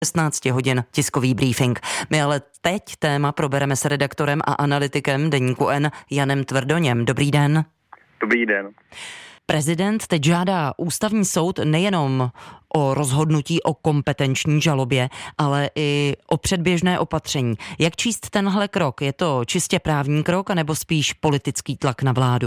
16 hodin tiskový briefing. My ale teď téma probereme s redaktorem a analytikem Deníku N Janem Tvrdoněm. Dobrý den. Dobrý den. Prezident teď žádá ústavní soud nejenom o rozhodnutí o kompetenční žalobě, ale i o předběžné opatření. Jak číst tenhle krok? Je to čistě právní krok, anebo spíš politický tlak na vládu?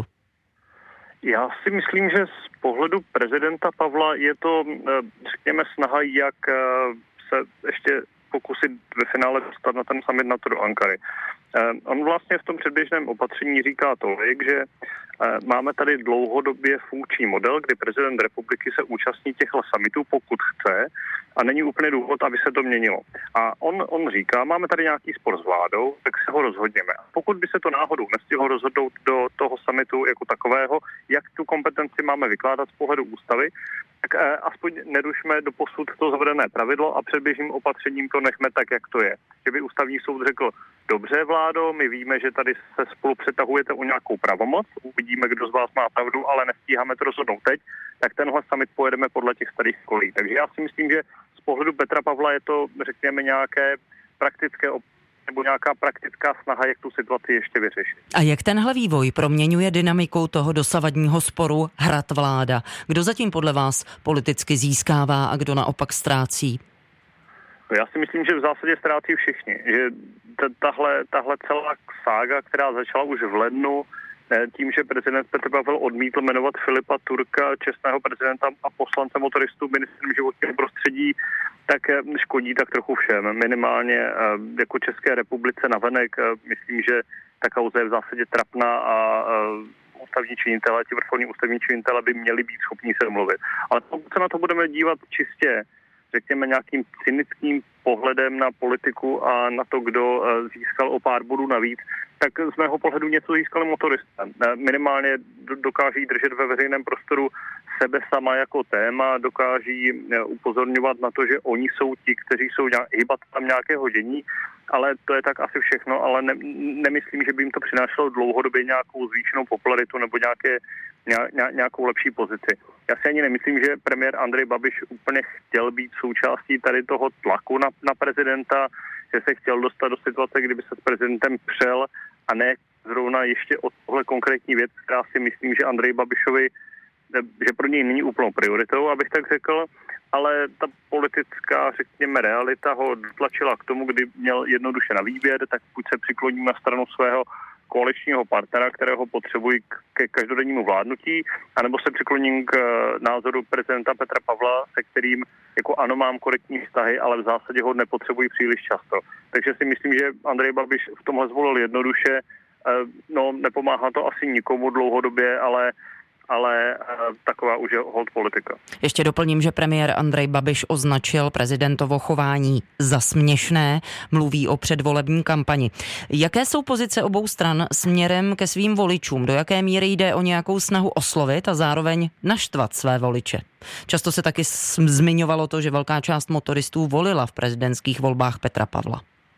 Já si myslím, že z pohledu prezidenta Pavla je to, řekněme, snaha, jak se ještě pokusit ve finále dostat na ten summit NATO do Ankary. On vlastně v tom předběžném opatření říká tolik, že máme tady dlouhodobě funkční model, kdy prezident republiky se účastní těchto summitů, pokud chce, a není úplně důvod, aby se to měnilo. A on říká, máme tady nějaký spor s vládou, tak se ho rozhodněme. A pokud by se to náhodou nestihlo rozhodnout do toho summitu jako takového, jak tu kompetenci máme vykládat z pohledu ústavy, tak aspoň nerušme do posud to zavedené pravidlo a předběžným opatřením to nechme tak, jak to je. Kdyby ústavní soud řekl, dobře vládo, my víme, že tady se spolu přetahujete o nějakou pravomoc, uvidíme, kdo z vás má pravdu, ale nestíháme to rozhodnout teď, tak tenhle summit pojedeme podle těch starých kolí. Takže já si myslím, že z pohledu Petra Pavla je to, řekněme, nějaké praktické nebo nějaká praktická snaha, jak tu situaci ještě vyřešit. A jak tenhle vývoj proměňuje dynamiku toho dosavadního sporu hrad-vláda? Kdo zatím podle vás politicky získává a kdo naopak ztrácí? Já si myslím, že v zásadě ztrácí všichni. Že tahle celá sága, která začala už v lednu, tím, že prezident Petr Pavel odmítl jmenovat Filipa Turka, čestného prezidenta a poslance motoristů ministrem životního prostředí, tak škodí tak trochu všem. Minimálně jako České republice navenek myslím, že ta kauza je v zásadě trapná a ústavní činitelé, ti vrcholní ústavní činitelé by měli být schopni se domluvit. Ale pokud se na to budeme dívat čistě, řekněme, nějakým cynickým pohledem na politiku a na to, kdo získal o pár bodů navíc, tak z mého pohledu něco získali motoristé. Minimálně dokáží držet ve veřejném prostoru sebe sama jako téma, dokáží upozorňovat na to, že oni jsou ti, kteří jsou hýbat tam nějakého dění, ale to je tak asi všechno, ale nemyslím, že by jim to přinášelo dlouhodobě nějakou zvýšenou popularitu nebo nějakou lepší pozici. Já si ani nemyslím, že premiér Andrej Babiš úplně chtěl být součástí tady toho tlaku na prezidenta, že se chtěl dostat do situace, kdyby se s prezidentem přel a ne zrovna ještě o tohle konkrétní věc, která si myslím, že Andrej Babišovi, že pro něj není úplnou prioritou, abych tak řekl, ale ta politická, řekněme, realita ho dotlačila k tomu, kdy měl jednoduše na výběr, tak buď se přikloním na stranu svého koaličního partnera, kterého potřebují ke každodennímu vládnutí, anebo se přikloním k názoru prezidenta Petra Pavla, se kterým jako ano, mám korektní vztahy, ale v zásadě ho nepotřebují příliš často. Takže si myslím, že Andrej Babiš v tomhle zvolil jednoduše. Nepomáhá to asi nikomu dlouhodobě, ale taková už je hold politika. Ještě doplním, že premiér Andrej Babiš označil prezidentovo chování za směšné, mluví o předvolební kampani. Jaké jsou pozice obou stran směrem ke svým voličům? Do jaké míry jde o nějakou snahu oslovit a zároveň naštvat své voliče? Často se taky zmiňovalo to, že velká část motoristů volila v prezidentských volbách Petra Pavla.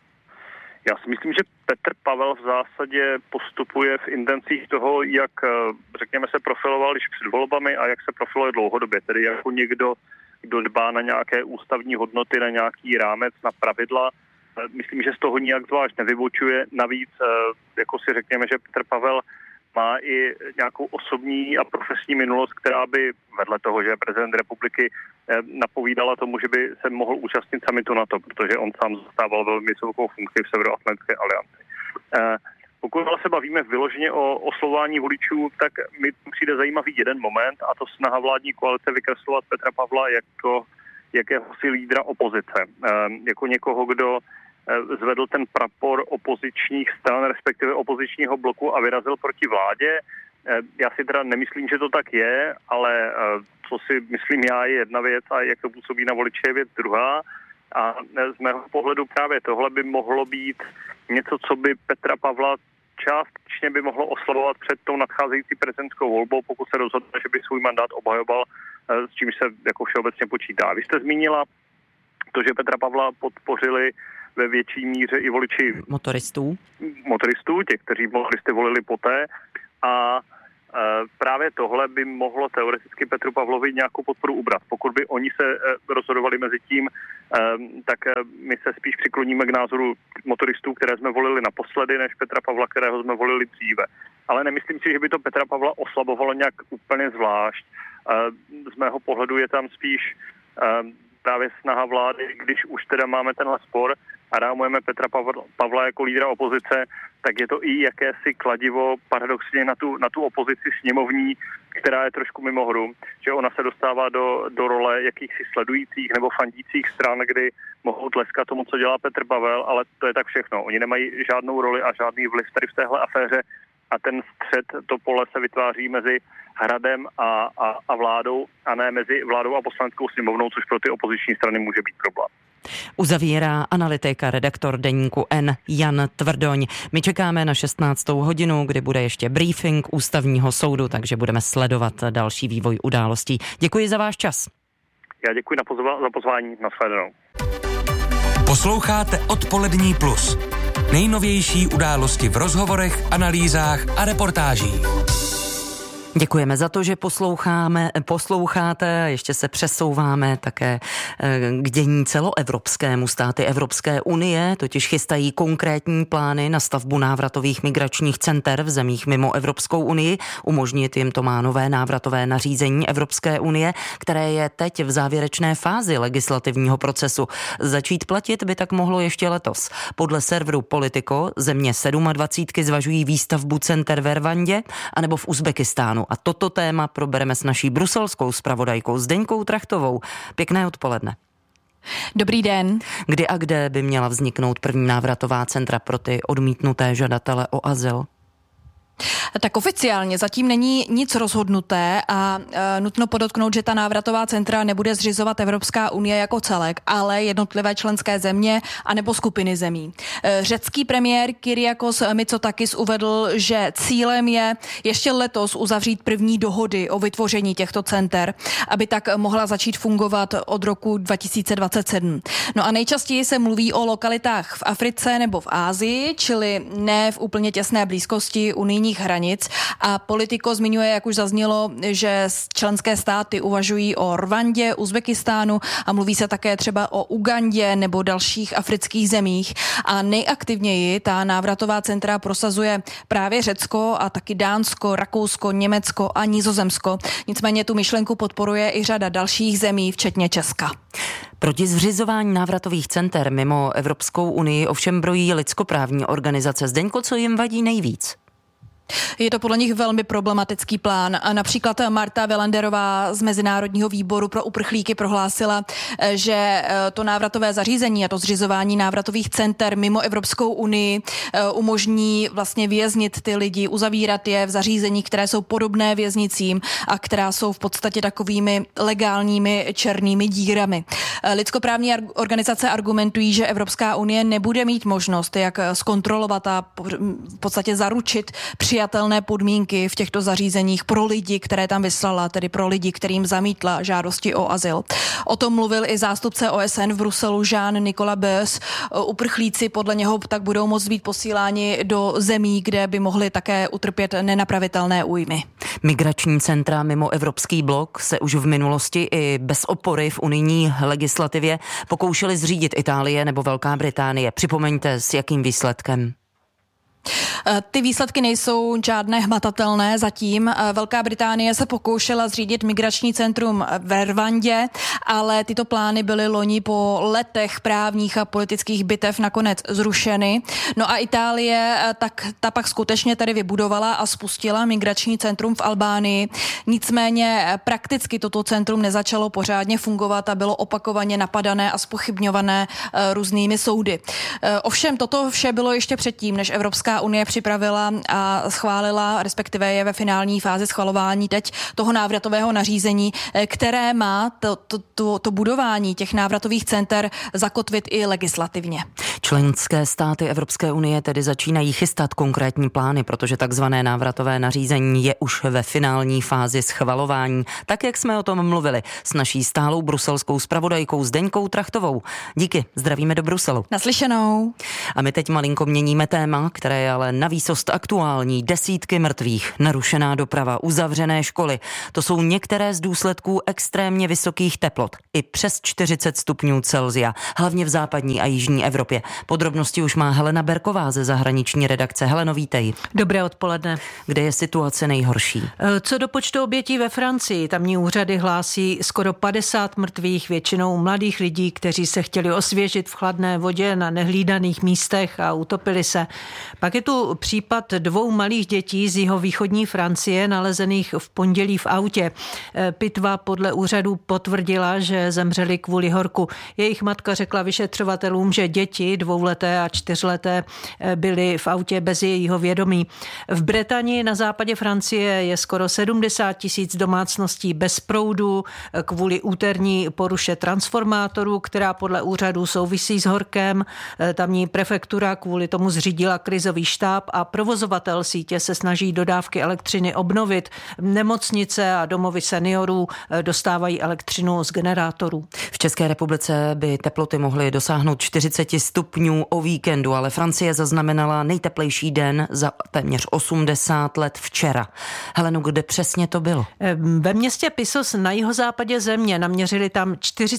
Já si myslím, že Petr Pavel v zásadě postupuje v intencích toho, jak, řekněme, se profiloval již před volbami a jak se profiluje dlouhodobě. Tedy jako někdo, kdo dbá na nějaké ústavní hodnoty, na nějaký rámec, na pravidla. Myslím, že z toho nijak zvlášť nevybočuje. Navíc, jako si řekněme, že Petr Pavel má i nějakou osobní a profesní minulost, která by vedle toho, že je prezident republiky, napovídala tomu, že by se mohl účastnit summitu NATO, protože on sám zastával velmi vysokou funkci v Severoatlantické alianci. Pokud se bavíme vyloženě o oslovování voličů, tak mi přijde zajímavý jeden moment, a to snaha vládní koalice vykreslovat Petra Pavla jako jakéhosi lídra opozice. Jako někoho, kdo zvedl ten prapor opozičních stran, respektive opozičního bloku a vyrazil proti vládě. Já si teda nemyslím, že to tak je, ale co si myslím já je jedna věc a jak to působí na voliče je věc druhá. A z mého pohledu právě tohle by mohlo být něco, co by Petra Pavla částečně by mohlo oslavovat před tou nadcházející prezidentskou volbou, pokud se rozhodne, že by svůj mandát obhajoval, s čímž se jako všeobecně počítá. Vy jste zmínila to, že Petra Pavla podpořili ve větší míře i voliči motoristů, těch, kteří motoristy volili poté. A právě tohle by mohlo teoreticky Petru Pavlovi nějakou podporu ubrat. Pokud by oni se rozhodovali mezi tím, tak my se spíš přikloníme k názoru motoristů, které jsme volili naposledy, než Petra Pavla, kterého jsme volili dříve. Ale nemyslím si, že by to Petra Pavla oslabovalo nějak úplně zvlášť. Z mého pohledu je tam spíš právě snaha vlády, když už teda máme tenhle spor a rámujeme Petra Pavla jako lídra opozice, tak je to i jakési kladivo paradoxně na tu opozici sněmovní, která je trošku mimo hru, že ona se dostává do role jakýchsi sledujících nebo fandících stran, kdy mohou tleskat tomu, co dělá Petr Pavel, ale to je tak všechno. Oni nemají žádnou roli a žádný vliv tady v téhle aféře a ten střed, to pole se vytváří mezi Hradem a vládou a ne mezi vládou a poslaneckou sněmovnou, což pro ty opoziční strany může být problém. Uzavírá analytik a redaktor deníku N Jan Tvrdoň. My čekáme na 16. hodinu, kdy bude ještě briefing Ústavního soudu, takže budeme sledovat další vývoj událostí. Děkuji za váš čas. Já děkuji za pozvání. Nashledanou. Posloucháte Odpolední plus. Nejnovější události v rozhovorech, analýzách a reportážích. Děkujeme za to, že posloucháte, ještě se přesouváme také k dění celoevropskému. Státy Evropské unie totiž chystají konkrétní plány na stavbu návratových migračních center v zemích mimo Evropskou unii. Umožnit jim to má nové návratové nařízení Evropské unie, které je teď v závěrečné fázi legislativního procesu. Začít platit by tak mohlo ještě letos. Podle serveru Politico země 27 zvažují výstavbu center ve Rwandě anebo v Uzbekistánu. A toto téma probereme s naší bruselskou zpravodajkou Zdeňkou Trachtovou. Pěkné odpoledne. Dobrý den. Kdy a kde by měla vzniknout první návratová centra pro ty odmítnuté žadatele o azyl? Tak oficiálně zatím není nic rozhodnuté a nutno podotknout, že ta návratová centra nebude zřizovat Evropská unie jako celek, ale jednotlivé členské země anebo skupiny zemí. Řecký premiér Kyriakos Mitsotakis uvedl, že cílem je ještě letos uzavřít první dohody o vytvoření těchto center, aby tak mohla začít fungovat od roku 2027. No a nejčastěji se mluví o lokalitách v Africe nebo v Asii, čili ne v úplně těsné blízkosti unijních hranic. A Politico zmiňuje, jak už zaznělo, že členské státy uvažují o Rwandě, Uzbekistánu a mluví se také třeba o Ugandě nebo dalších afrických zemích. A nejaktivněji ta návratová centra prosazuje právě Řecko a taky Dánsko, Rakousko, Německo a Nizozemsko. Nicméně tu myšlenku podporuje i řada dalších zemí, včetně Česka. Proti zřizování návratových center mimo Evropskou unii ovšem brojí lidskoprávní organizace. Zdeňko, co jim vadí nejvíc? Je to podle nich velmi problematický plán. Například Marta Velanderová z Mezinárodního výboru pro uprchlíky prohlásila, že to návratové zařízení a to zřizování návratových center mimo Evropskou unii umožní vlastně věznit ty lidi, uzavírat je v zařízení, které jsou podobné věznicím a která jsou v podstatě takovými legálními černými dírami. Lidskoprávní organizace argumentují, že Evropská unie nebude mít možnost, jak zkontrolovat a v podstatě zaručit přijatelné podmínky v těchto zařízeních pro lidi, které tam vyslala, tedy pro lidi, kterým zamítla žádosti o azyl. O tom mluvil i zástupce OSN v Bruselu Jean-Nicolas Boes. Uprchlíci podle něho tak budou moct být posíláni do zemí, kde by mohli také utrpět nenapravitelné újmy. Migrační centra mimo Evropský blok se už v minulosti i bez opory v unijní legislativě pokoušely zřídit Itálie nebo Velká Británie. Připomeňte, s jakým výsledkem? Ty výsledky nejsou žádné hmatatelné zatím. Velká Británie se pokoušela zřídit migrační centrum ve Rwandě, ale tyto plány byly loni po letech právních a politických bitev nakonec zrušeny. No a Itálie ta pak skutečně tady vybudovala a spustila migrační centrum v Albánii. Nicméně prakticky toto centrum nezačalo pořádně fungovat a bylo opakovaně napadané a zpochybňované různými soudy. Ovšem toto vše bylo ještě předtím, než Evropská unie připravila a schválila, respektive je ve finální fázi schvalování teď toho návratového nařízení, které má to budování těch návratových center zakotvit i legislativně. Členské státy Evropské unie tedy začínají chystat konkrétní plány, protože takzvané návratové nařízení je už ve finální fázi schvalování, tak jak jsme o tom mluvili s naší stálou bruselskou zpravodajkou Zdeňkou Trachtovou. Díky, zdravíme do Bruselu. Naslyšenou. A my teď malinko měníme téma, které je ale navýsost aktuální. Desítky mrtvých, narušená doprava, uzavřené školy. To jsou některé z důsledků extrémně vysokých teplot. I přes 40 stupňů Celsia, hlavně v západní a jižní Evropě. Podrobnosti už má Helena Berková ze zahraniční redakce. Heleno, vítej. Dobré odpoledne. Kde je situace nejhorší? Co do počtu obětí ve Francii, tamní úřady hlásí skoro 50 mrtvých, většinou mladých lidí, kteří se chtěli osvěžit v chladné vodě na nehlídaných místech a utopili se. Pak je tu případ 2 malých dětí z jihovýchodní Francie, nalezených v pondělí v autě. Pitva podle úřadů potvrdila, že zemřeli kvůli horku. Jejich matka řekla vyšetřovatelům, že děti 2leté a 4leté byly v autě bez jejího vědomí. V Bretani na západě Francie je skoro 70 000 domácností bez proudu kvůli úterní poruše transformátorů, která podle úřadů souvisí s horkem. Tamní prefektura kvůli tomu zřídila krizový štáb a provozovatel sítě se snaží dodávky elektřiny obnovit. Nemocnice a domovy seniorů dostávají elektřinu z generátorů. V České republice by teploty mohly dosáhnout 40 stupňů o víkendu, ale Francie zaznamenala nejteplejší den za téměř 80 let včera. Heleno, kde přesně to bylo? Ve městě Pisos na jihozápadě země naměřili tam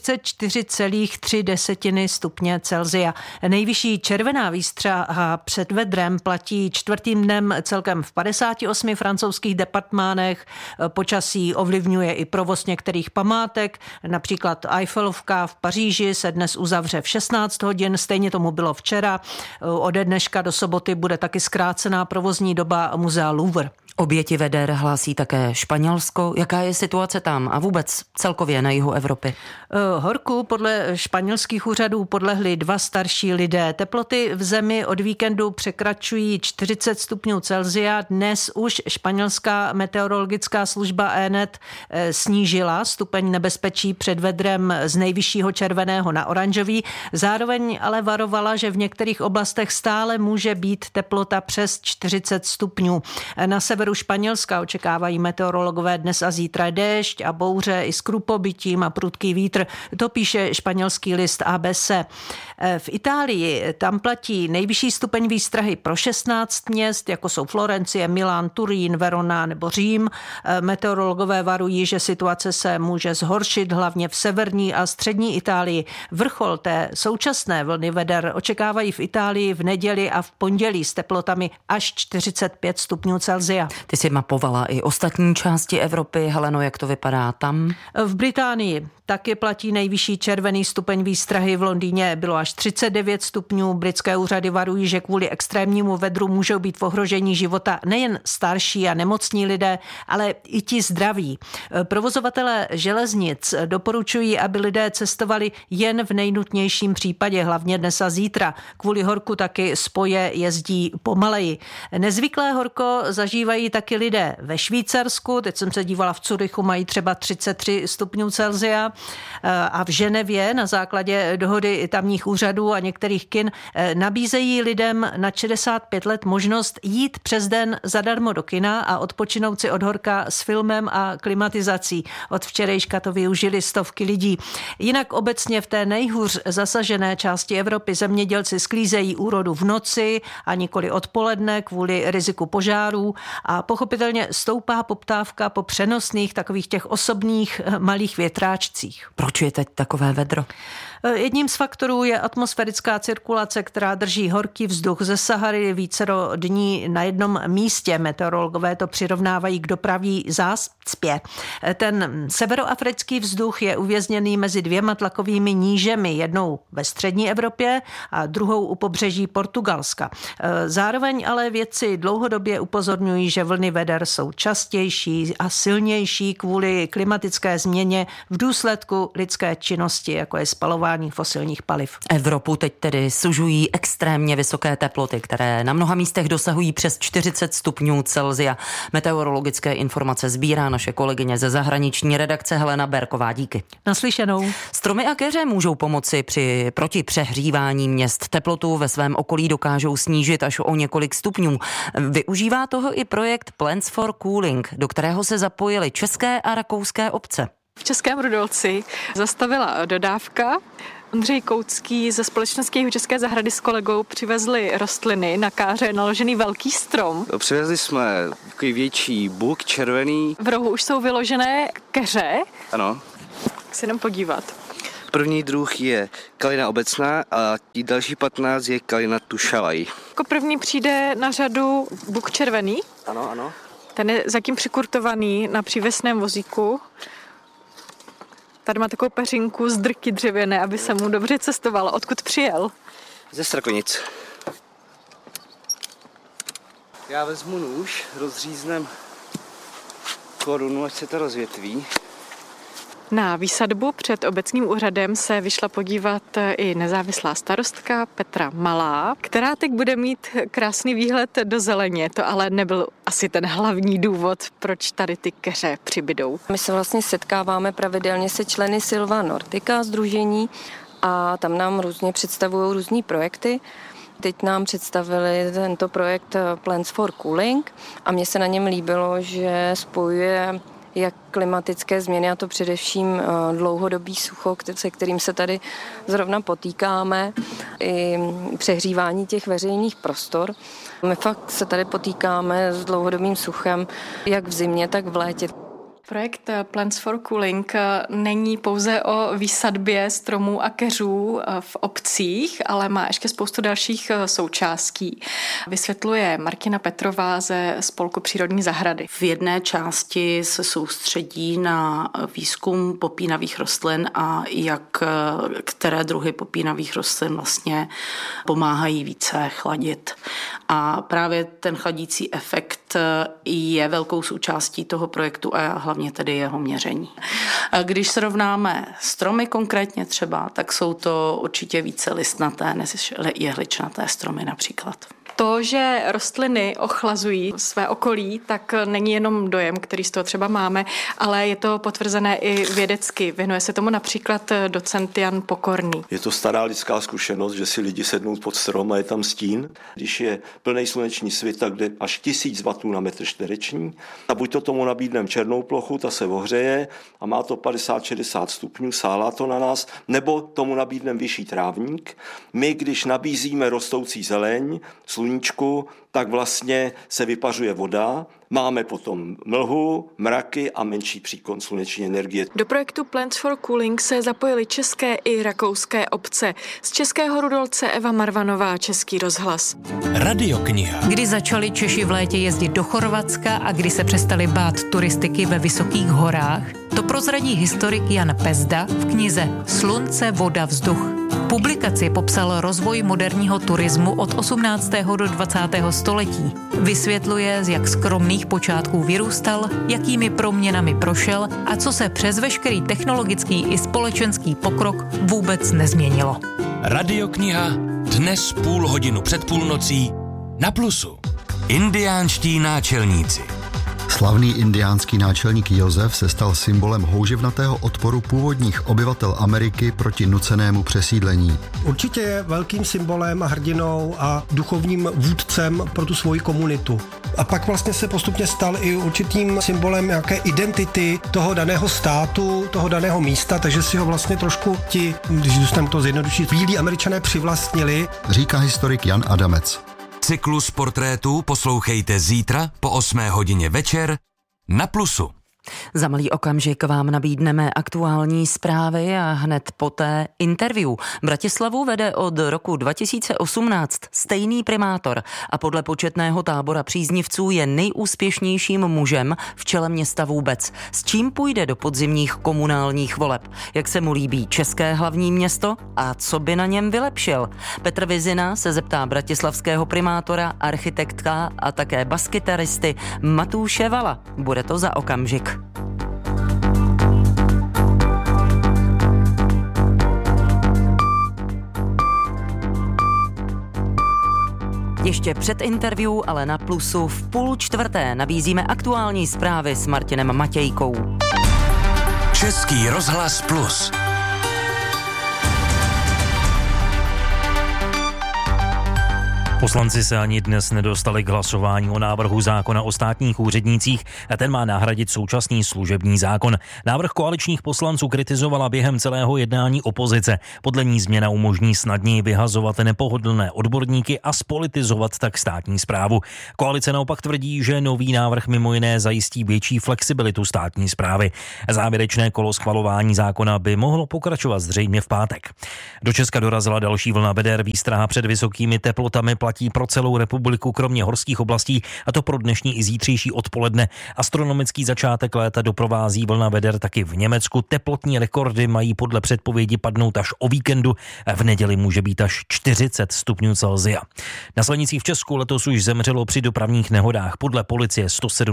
44,3 stupně Celsia. Nejvyšší červená výstřiha před vedrem platí 4. dnem celkem v 58 francouzských departmánech. Počasí ovlivňuje i provoz některých památek, například Eiffelovka v Paříži se dnes uzavře v 16 hodin, stejně tomu bylo včera. Ode dneška do soboty bude taky zkrácená provozní doba muzea Louvre. Oběti veder hlásí také Španělsko. Jaká je situace tam a vůbec celkově na jihu Evropy? Horku podle španělských úřadů podlehli 2 starší lidé. Teploty v zemi od víkendu překračují 40 stupňů Celsia. Dnes už španělská meteorologická služba ENET snížila stupeň nebezpečí před vedrem z nejvyššího červeného na oranžový. Zároveň ale varovala, že v některých oblastech stále může být teplota přes 40 stupňů. Na severu Španělska očekávají meteorologové dnes a zítra déšť a bouře i s krupobytím a prudký vítr. To píše španělský list ABC. V Itálii tam platí nejvyšší stupeň výstrahy pro 16 měst, jako jsou Florencie, Milán, Turín, Verona nebo Řím. Meteorologové varují, že situace se může zhoršit hlavně v severní a střední Itálii. Vrchol té současné vlny veder očekávají v Itálii v neděli a v pondělí s teplotami až 45 stupňů Celsia. Ty jsi mapovala i ostatní části Evropy. Heleno, jak to vypadá tam? V Británii taky platí nejvyšší červený stupeň výstrahy. V Londýně bylo až 39 stupňů. Britské úřady varují, že kvůli extrémnímu vedru můžou být v ohrožení života nejen starší a nemocní lidé, ale i ti zdraví. Provozovatelé železnic doporučují, aby lidé cestovali jen v nejnutnějším případě, hlavně dnes a zítra. Kvůli horku taky spoje jezdí pomaleji. Nezvyklé horko zažívají taky lidé ve Švýcarsku. Teď jsem se dívala, v Curychu mají třeba 33 stupňů Celsia. A v Ženevě na základě dohody tamních úřadů a některých kin nabízejí lidem na 65 let možnost jít přes den zadarmo do kina a odpočinout si od horka s filmem a klimatizací. Od včerejška to využili stovky lidí. Jinak obecně v té nejhůř zasažené části Evropy zemědělci sklízejí úrodu v noci a nikoli odpoledne kvůli riziku požárů a pochopitelně stoupá poptávka po přenosných takových těch osobních malých větráčcích. Proč je teď takové vedro? Jedním z faktorů je atmosférická cirkulace, která drží horký vzduch ze Sahary vícero dní na jednom místě. Meteorologové to přirovnávají k dopravní zácpě. Ten severoafrický vzduch je uvězněný mezi 2 tlakovými nížemi, jednou ve střední Evropě a druhou u pobřeží Portugalska. Zároveň ale vědci dlouhodobě upozorňují, že vlny veder jsou častější a silnější kvůli klimatické změně v důsledku lidské činnosti, jako je spalování fosilních paliv. Evropu teď tedy sužují extrémně vysoké teploty, které na mnoha místech dosahují přes 40 stupňů Celsia. Meteorologické informace sbírá naše kolegyně ze zahraniční redakce Helena Berková. Díky. Naslyšenou. Stromy a keře můžou pomoci proti přehřívání měst. Teplotu ve svém okolí dokážou snížit až o několik stupňů. Využívá toho i projekt Plants for Cooling, do kterého se zapojily české a rakouské obce. V Českém Rudolci zastavila dodávka Ondřej Koucký ze společnosti Jihočeské zahrady s kolegou přivezli rostliny, na káře je naložený velký strom. Přivezli jsme takový větší buk, červený. V rohu už jsou vyložené keře. Ano. Tak se jdem podívat. První druh je kalina obecná a další 15 je kalina tušalaj. Jako první přijde na řadu buk červený. Ano. Ten je zatím přikurtovaný na přívěsném vozíku. Tady má takovou peřinku z drky dřevěné, aby se mu dobře cestovalo. Odkud přijel? Ze Strakonic. Já vezmu nůž, rozříznem korunu, až se to rozvětví. Na výsadbu před obecním úřadem se vyšla podívat i nezávislá starostka Petra Malá, která teď bude mít krásný výhled do zeleně. To ale nebyl asi ten hlavní důvod, proč tady ty keře přibydou. My se vlastně setkáváme pravidelně se členy Silva Nordica sdružení a tam nám různě představují různý projekty. Teď nám představili tento projekt Plants for Cooling a mně se na něm líbilo, že spojuje jak klimatické změny, a to především dlouhodobý sucho, se kterým se tady zrovna potýkáme, i přehřívání těch veřejných prostor. My fakt se tady potýkáme s dlouhodobým suchem, jak v zimě, tak v létě. Projekt Plants for Cooling není pouze o výsadbě stromů a keřů v obcích, ale má ještě spoustu dalších součástí. Vysvětluje Martina Petrová ze Spolku přírodní zahrady. V jedné části se soustředí na výzkum popínavých rostlin a jak které druhy popínavých rostlin vlastně pomáhají více chladit. A právě ten chladící efekt je velkou součástí toho projektu a hlavně tedy jeho měření. Když srovnáme stromy konkrétně třeba, tak jsou to určitě více listnaté než jehličnaté stromy například. To, že rostliny ochlazují své okolí, tak není jenom dojem, který z toho třeba máme, ale je to potvrzené i vědecky. Věnuje se tomu například docent Jan Pokorný. Je to stará lidská zkušenost, že si lidi sednou pod strom a je tam stín. Když je plný sluneční svět, tak jde až 1000 W na metr čtvereční. A buď to tomu nabídneme černou plochu, ta se ohřeje a má to 50-60 stupňů, sálá to na nás, nebo tomu nabídneme vyšší trávník. My, když nabízíme rostoucí zeleň, sluníčku, tak vlastně se vypařuje voda, máme potom mlhu, mraky a menší příkon sluneční energie. Do projektu Plants for Cooling se zapojily české i rakouské obce. Z Českého Rudolce Eva Marvanová, Český rozhlas. Radiokniha. Kdy začali Češi v létě jezdit do Chorvatska a kdy se přestali bát turistiky ve vysokých horách, to prozradí historik Jan Pezda v knize Slunce, voda, vzduch. Publikaci popsal rozvoj moderního turismu od 18. do 20. století. Vysvětluje, z jak skromných počátků vyrůstal, jakými proměnami prošel a co se přes veškerý technologický i společenský pokrok vůbec nezměnilo. Radiokniha dnes 0,5 před půlnocí na Plusu. Indiánští náčelníci. Slavný indiánský náčelník Josef se stal symbolem houževnatého odporu původních obyvatel Ameriky proti nucenému přesídlení. Určitě je velkým symbolem, hrdinou a duchovním vůdcem pro tu svoji komunitu. A pak vlastně se postupně stal i určitým symbolem nějaké identity toho daného státu, toho daného místa, takže si ho vlastně trošku ti, když zůstaneme to zjednodušit, bílí Američané přivlastnili. Říká historik Jan Adamec. Cyklus portrétů poslouchejte zítra po 8 hodině večer na Plusu. Za malý okamžik vám nabídneme aktuální zprávy a hned poté interview. Bratislavu vede od roku 2018 stejný primátor a podle početného tábora příznivců je nejúspěšnějším mužem v čele města vůbec. S čím půjde do podzimních komunálních voleb? Jak se mu líbí české hlavní město a co by na něm vylepšil? Petr Vizina se zeptá bratislavského primátora, architekta a také baskytaristy Matúše Vala. Bude to za okamžik. Ještě před interview, ale na Plusu v 3:30 nabízíme aktuální zprávy s Martinem Matějkou. Český rozhlas Plus. Poslanci se ani dnes nedostali k hlasování o návrhu zákona o státních úřednících a ten má nahradit současný služební zákon. Návrh koaličních poslanců kritizovala během celého jednání opozice. Podle ní změna umožní snadněji vyhazovat nepohodlné odborníky a spolitizovat tak státní správu. Koalice naopak tvrdí, že nový návrh mimo jiné zajistí větší flexibilitu státní správy. Závěrečné kolo schvalování zákona by mohlo pokračovat zřejmě v pátek. Do Česka dorazila další vlna veder. Výstraha před vysokými teplotami platí pro celou republiku, kromě horských oblastí, a to pro dnešní i zítřejší odpoledne. Astronomický začátek léta doprovází vlna veder taky v Německu. Teplotní rekordy mají podle předpovědi padnout až o víkendu. V neděli může být až 40 stupňů Celsia. Na silnicích v Česku letos už zemřelo při dopravních nehodách podle policie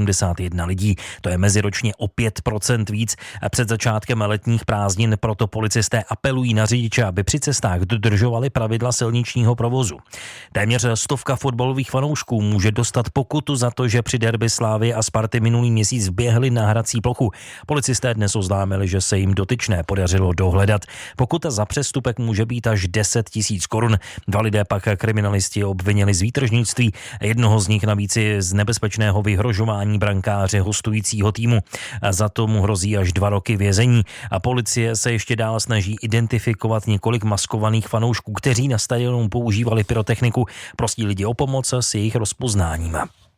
171 lidí. To je meziročně o 5% víc. Před začátkem letních prázdnin proto policisté apelují na řidiče, aby při cestách dodržovali pravidla silničního provozu. Téměř 100 fotbalových fanoušků může dostat pokutu za to, že při derby Slávie a Sparty minulý měsíc vběhli na hrací plochu. Policisté dnes oznámili, že se jim dotyčné podařilo dohledat. Pokuta za přestupek může být až 10 000 korun. 2 lidé pak kriminalisti obvinili z výtržnictví. Jednoho z nich navíc z nebezpečného vyhrožování brankáře hostujícího týmu. Za to mu hrozí až 2 roky vězení. A policie se ještě dál snaží identifikovat několik maskovaných fanoušků, kteří na stadionu používali pyrotechniku. Prostí lidi o pomoc s jejich rozpoznáním.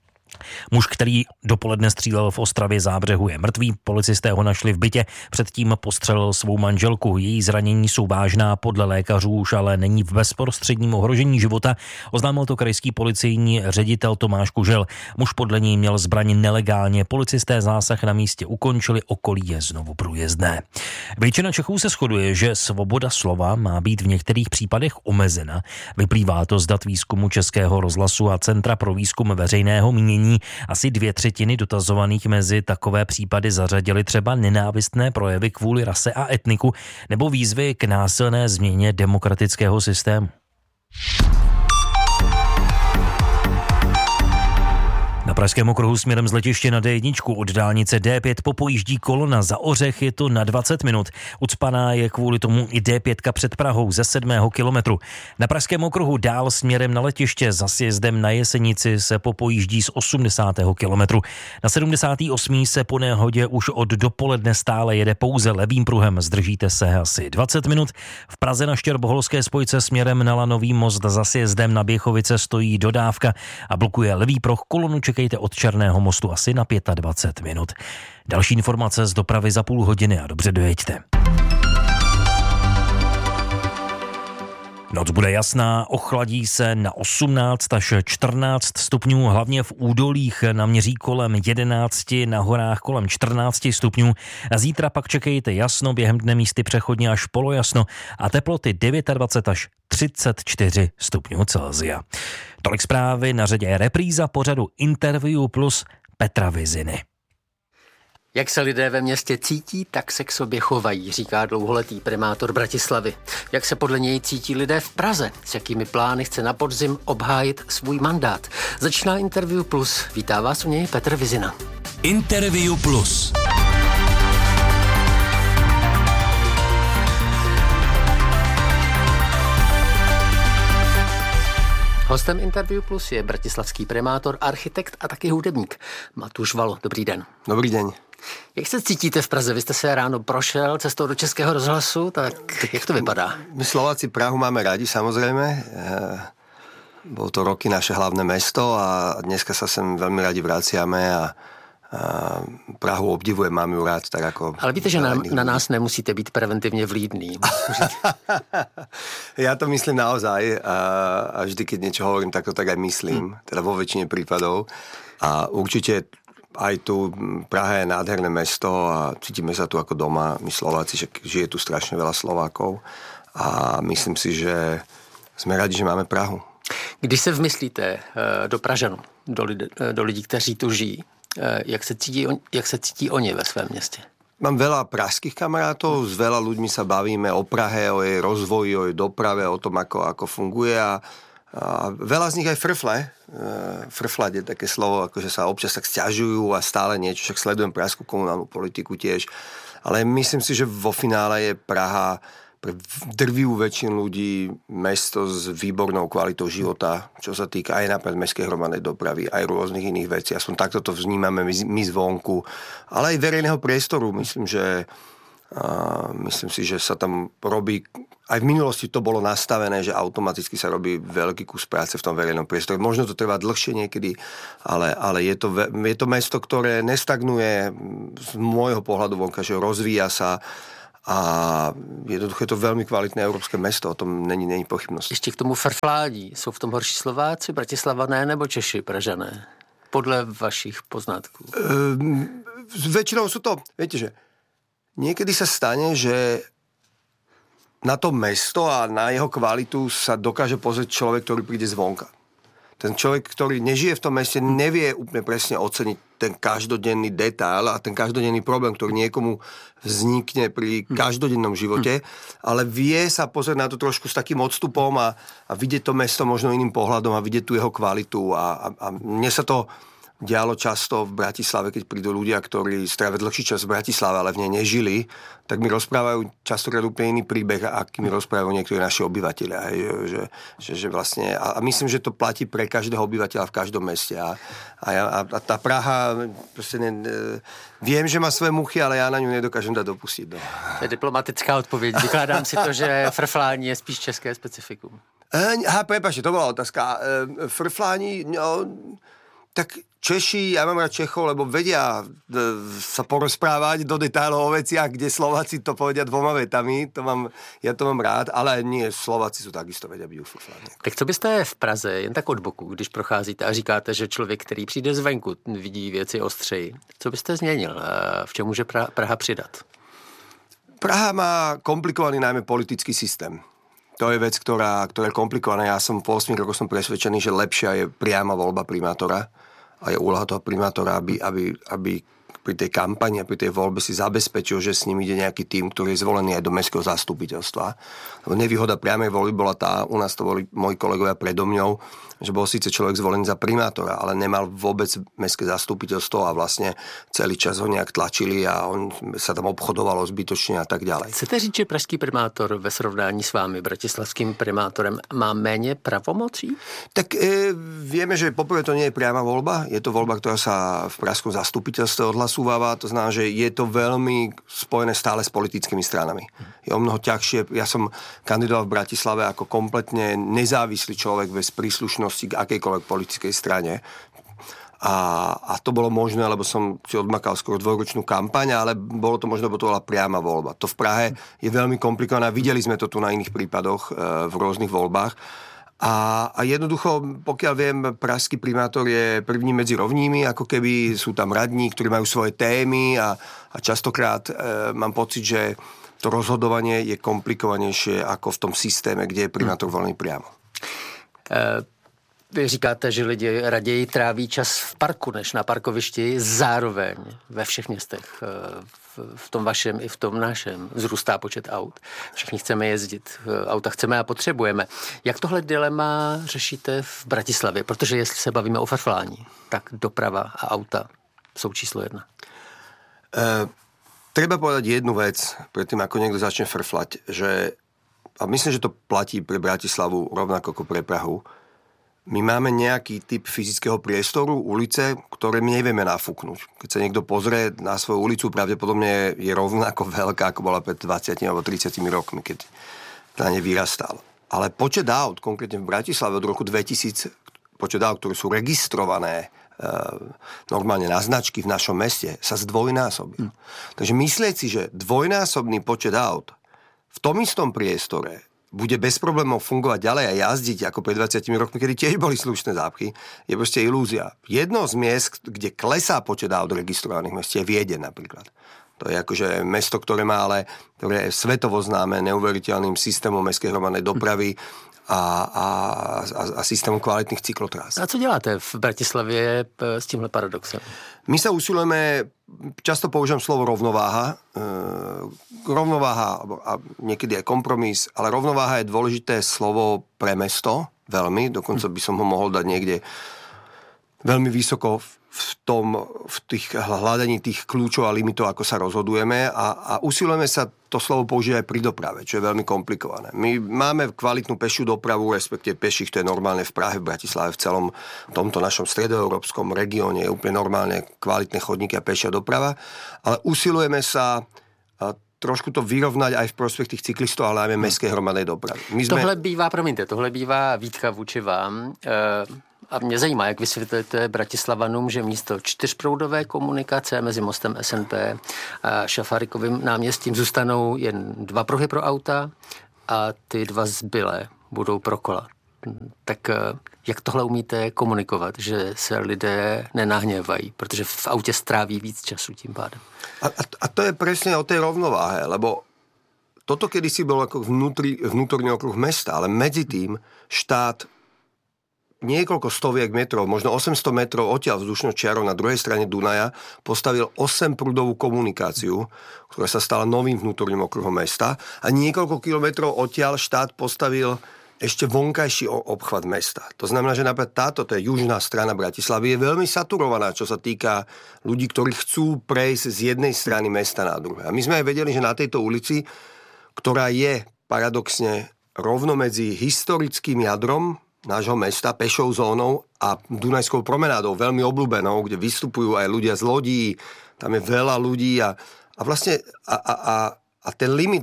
Muž, který dopoledne střílel v Ostravě Zábřehu, je mrtvý. Policisté ho našli v bytě, předtím postřelil svou manželku. Její zranění jsou vážná, podle lékařů už ale není v bezprostředním ohrožení života. Oznámil to krajský policejní ředitel Tomáš Kužel. Muž podle něj měl zbraň nelegálně. Policisté zásah na místě ukončili, okolí je znovu průjezdné. Většina Čechů se shoduje, že svoboda slova má být v některých případech omezena. Vyplývá to z dat výzkumu Českého rozhlasu a Centra pro výzkum veřejného mínění. Asi 2/3 dotazovaných mezi takové případy zařadili třeba nenávistné projevy kvůli rase a etniku nebo výzvy k násilné změně demokratického systému. Na pražském okruhu směrem z letiště na D1 od dálnice D5 popojíždí kolona za Ořech, je to na 20 minut. Ucpaná je kvůli tomu i D5 před Prahou ze 7. kilometru. Na pražském okruhu dál směrem na letiště za sjezdem na Jesenici se popojíždí z 80. kilometru. Na 78. se po nehodě už od dopoledne stále jede pouze levým pruhem, zdržíte se asi 20 minut. V Praze na Štěrboholské spojce směrem na Lanový most za sjezdem na Běchovice stojí dodávka a blokuje levý pruh. Kolonu čekejte od Černého mostu asi na 25 minut. Další informace z dopravy za půl hodiny a dobře dojeďte. Noc bude jasná, ochladí se na 18 až 14 stupňů, hlavně v údolích naměří kolem 11, na horách kolem 14 stupňů. Zítra pak čekejte jasno, během dne místy přechodně až polojasno a teploty 29 až 34 stupňů Celsia. Tolik zprávy, na řadě je repríza pořadu Interview plus Petra Viziny. Jak se lidé ve městě cítí, tak se k sobě chovají, říká dlouholetý primátor Bratislavy. Jak se podle něj cítí lidé v Praze, s jakými plány chce na podzim obhájit svůj mandát. Začíná Interview plus. Vítá vás u něj Petr Vizina. Interview plus. Hostem Interview plus je bratislavský primátor, architekt a taky hudebník Matúš Valo. Dobrý den. Dobrý den. Jak se cítíte v Praze? Vy jste se ráno prošel cestou do Českého rozhlasu, tak jak to vypadá? My Slováci Prahu máme rádi, samozrejme. Bolo to roky naše hlavné mesto a dneska sa sem veľmi rádi vraciame a Prahu obdivujem, mám ju rád tak ako... Ale víte, že na nás nemusíte být preventivně vlídný. Ja to myslím naozaj a vždy, keď niečo hovorím, tak to tak aj myslím, teda vo väčšine prípadov. A určite aj tu Praha je nádherné mesto a cítime sa tu ako doma. My Slováci, že žije tu strašne veľa Slovákov a myslím si, že sme radi, že máme Prahu. Když se vmyslíte do Pražanů, do lidí, kteří tu žijí, jak se cítí oni ve svém městě? Mám veľa pražských kamarátov, s veľa ľuďmi sa bavíme o Prahe, o jej rozvoji, o jej doprave, o tom, ako funguje a veľa z nich aj frflať je také slovo, akože sa občas tak sťažujú a stále niečo, však sledujem pražskú komunálnu politiku tiež, ale myslím si, že vo finále je Praha pre drvivú väčšinu ľudí mesto s výbornou kvalitou života, čo sa týka aj napríklad mestskej hromadnej dopravy, aj rôznych iných vecí. Aspoň takto to vnímame my zvonku, ale aj verejného priestoru. Myslím si, že sa tam robí, aj v minulosti to bolo nastavené, že automaticky sa robí veľký kus práce v tom verejnom priestore. Možno to trvá dlhšie niekedy, ale je to mesto, ktoré nestagnuje z môjho pohľadu vonka, že rozvíja sa a jednoducho je to veľmi kvalitné európske mesto, o tom není pochybnosť. Ještě k tomu frfládí. Jsou v tom horší Slováci, Bratislavané nebo Češi, Pražané? Podle vašich poznatků. Väčšinou sú to, viete, že niekedy sa stane, že na to mesto a na jeho kvalitu sa dokáže pozrieť človek, ktorý príde zvonka. Ten človek, ktorý nežije v tom meste, nevie úplne presne oceniť ten každodenný detail a ten každodenný problém, ktorý niekomu vznikne pri každodennom živote, ale vie sa pozrieť na to trošku s takým odstupom a vidieť to mesto možno iným pohľadom a vidieť tú jeho kvalitu. A mne sa to dialo často v Bratislave, keď prídu ľudia, ktorí strávia dlhší čas v Bratislave, ale v nej nežili, tak mi rozprávajú častokrát úplne iný príbeh, aký mi rozprávajú niektorí naši obyvatelia. Že vlastne, a myslím, že to platí pre každého obyvateľa v každom meste. A tá Praha, proste viem, že má svoje muchy, ale ja na ňu nedokážem dať dopustiť. No. To je diplomatická odpověď. Vykládám si to, že frflání je spíš české specifikum. Prepáčte, to bola otázka. Frflání, no, tak Češi, ja mám rád Čechov, lebo vedia sa porozprávať do detailov o veciach, kde Slováci to povedia dvoma vetami, ja to mám rád, ale nie, Slováci sú takisto vedia byť ufrfláni. Tak co byste v Praze, jen tak od boku, když procházíte a říkáte, že člověk, který přijde zvenku, vidí věci ostřeji, co byste změnil? V čem může Praha přidat? Praha má komplikovaný najmä politický systém. To je vec, ktorá je komplikovaná. Ja som po 8 rokoch presvedčený, že lepšia je priama voľba primátora a je úloha toho primátora, aby pri tej kampani a pri tej voľbe si zabezpečil, že s ním ide nejaký tím, ktorý je zvolený aj do mestského zastupiteľstva. Nevýhoda priamej voľby bola tá, u nás to boli moji kolegovia predo mňou, že bol síce človek zvolený za primátora, ale nemal vôbec mestské zastupiteľstvo a vlastne celý čas ho nejak tlačili a on sa tam obchodovalo zbytočne a tak ďalej. Chcete říct, že pražský primátor ve srovnání s vámi, bratislavským primátorem, má méně pravomocí? Tak vieme, že poprvé to nie je priama voľba, je to voľba, ktorá sa v pražskom zastupiteľstve odhlasúváva, to znamená, že je to veľmi spojené stále s politickými stranami. Je o mnoho ťažšie, ja som kandidoval v Bratislave ako kompletne nezávislý človek bez príslušnosti k akejkoľvek politickej strane. A to bolo možné, lebo som si odmakal skoro 2-ročnú kampaň, ale bolo to možno, bo to bola priama voľba. To v Prahe je veľmi komplikované. Videli sme to tu na iných prípadoch v rôznych voľbách. A jednoducho, pokiaľ viem, pražský primátor je první medzi rovnými, ako keby sú tam radní, ktorí majú svoje témy a častokrát mám pocit, že to rozhodovanie je komplikovanejšie ako v tom systéme, kde je primátor volený priamo. Vy říkáte, že lidi raději tráví čas v parku než na parkovišti. Zároveň ve všech městech, v tom vašem i v tom našem, vzrůstá počet aut. Všichni chceme jezdit, auta chceme a potřebujeme. Jak tohle dilema řešíte v Bratislavě? Protože jestli se bavíme o frflání, tak doprava a auta jsou číslo 1. Treba povedať jednu vec, predtým ako niekto začne frflať, že, a myslím, že to platí pre Bratislavu rovnako ako pre Prahu, my máme nejaký typ fyzického priestoru, ulice, ktoré my nevieme nafúknuť. Keď sa niekto pozrie na svoju ulicu, pravdepodobne je rovnako veľká, ako bola pred 20 alebo 30 rokmi, keď na ne vyrastal. Ale počet aut, konkrétne v Bratislave od roku 2000, počet aut, ktoré sú registrované normálne na značky v našom meste, sa zdvojnásobil. Takže myslieť si, že dvojnásobný počet aut v tom istom priestore bude bez problémov fungovať ďalej a jazdiť ako pred 20 rokmi, kedy tiež boli slušné zápchy, je proste ilúzia. Jedno z miest, kde klesá počet aut registrovaných v meste, je Viedeň napríklad. To je akože mesto, ktoré je svetovo známe neuveriteľným systémom mestskej hromadnej dopravy a systémom kvalitných cyklotrás. A co děláte v Bratislavě s tímhle paradoxem? My sa usilujeme, často použijem slovo rovnováha. Rovnováha a niekedy aj kompromis, ale rovnováha je dôležité slovo pre mesto, veľmi, dokonca by som ho mohol dať niekde veľmi vysoko v v tých hľadaní tých kľúčov a limitov, ako sa rozhodujeme a usilujeme sa to slovo použiť aj pri doprave, čo je veľmi komplikované. My máme kvalitnú pešiu dopravu, respektíve peších, to je normálne v Prahe, v Bratislave, v celom tomto našom stredoeurópskom regióne je úplne normálne kvalitné chodníky a pešia doprava, ale usilujeme sa trošku to vyrovnať aj v prospech tých cyklistov, ale aj mestskej hromadnej dopravy. Tohle bývá výtka vůči vám. A mě zajímá, jak vysvětlíte Bratislavanům, že místo 4proudové komunikace mezi mostem SNP a Šafárikovým náměstím zůstanou jen 2 pruhy pro auta a ty 2 zbylé budou pro kola. Tak jak tohle umíte komunikovat, že se lidé nenahněvají, protože v autě stráví víc času tím pádem? A to je presne o tej rovnováhe, lebo toto kedysi bol ako vnútorný okruh mesta, ale medzi tým štát niekoľko stoviek metrov, možno 800 metrov odtiaľ vzdušnou čiarou na druhej strane Dunaja postavil 8-prúdovú komunikáciu, ktorá sa stala novým vnútorným okruhom mesta a niekoľko kilometrov odtiaľ štát postavil ešte vonkajší obchvat mesta. To znamená, že napríklad to je južná strana Bratislavy, je veľmi saturovaná, čo sa týka ľudí, ktorí chcú prejsť z jednej strany mesta na druhé. A my sme aj vedeli, že na tejto ulici, ktorá je paradoxne rovno medzi historickým jadrom nášho mesta, pešou zónou a Dunajskou promenádou, veľmi obľúbenou, kde vystupujú aj ľudia z lodí, tam je veľa ľudí a vlastne a ten limit,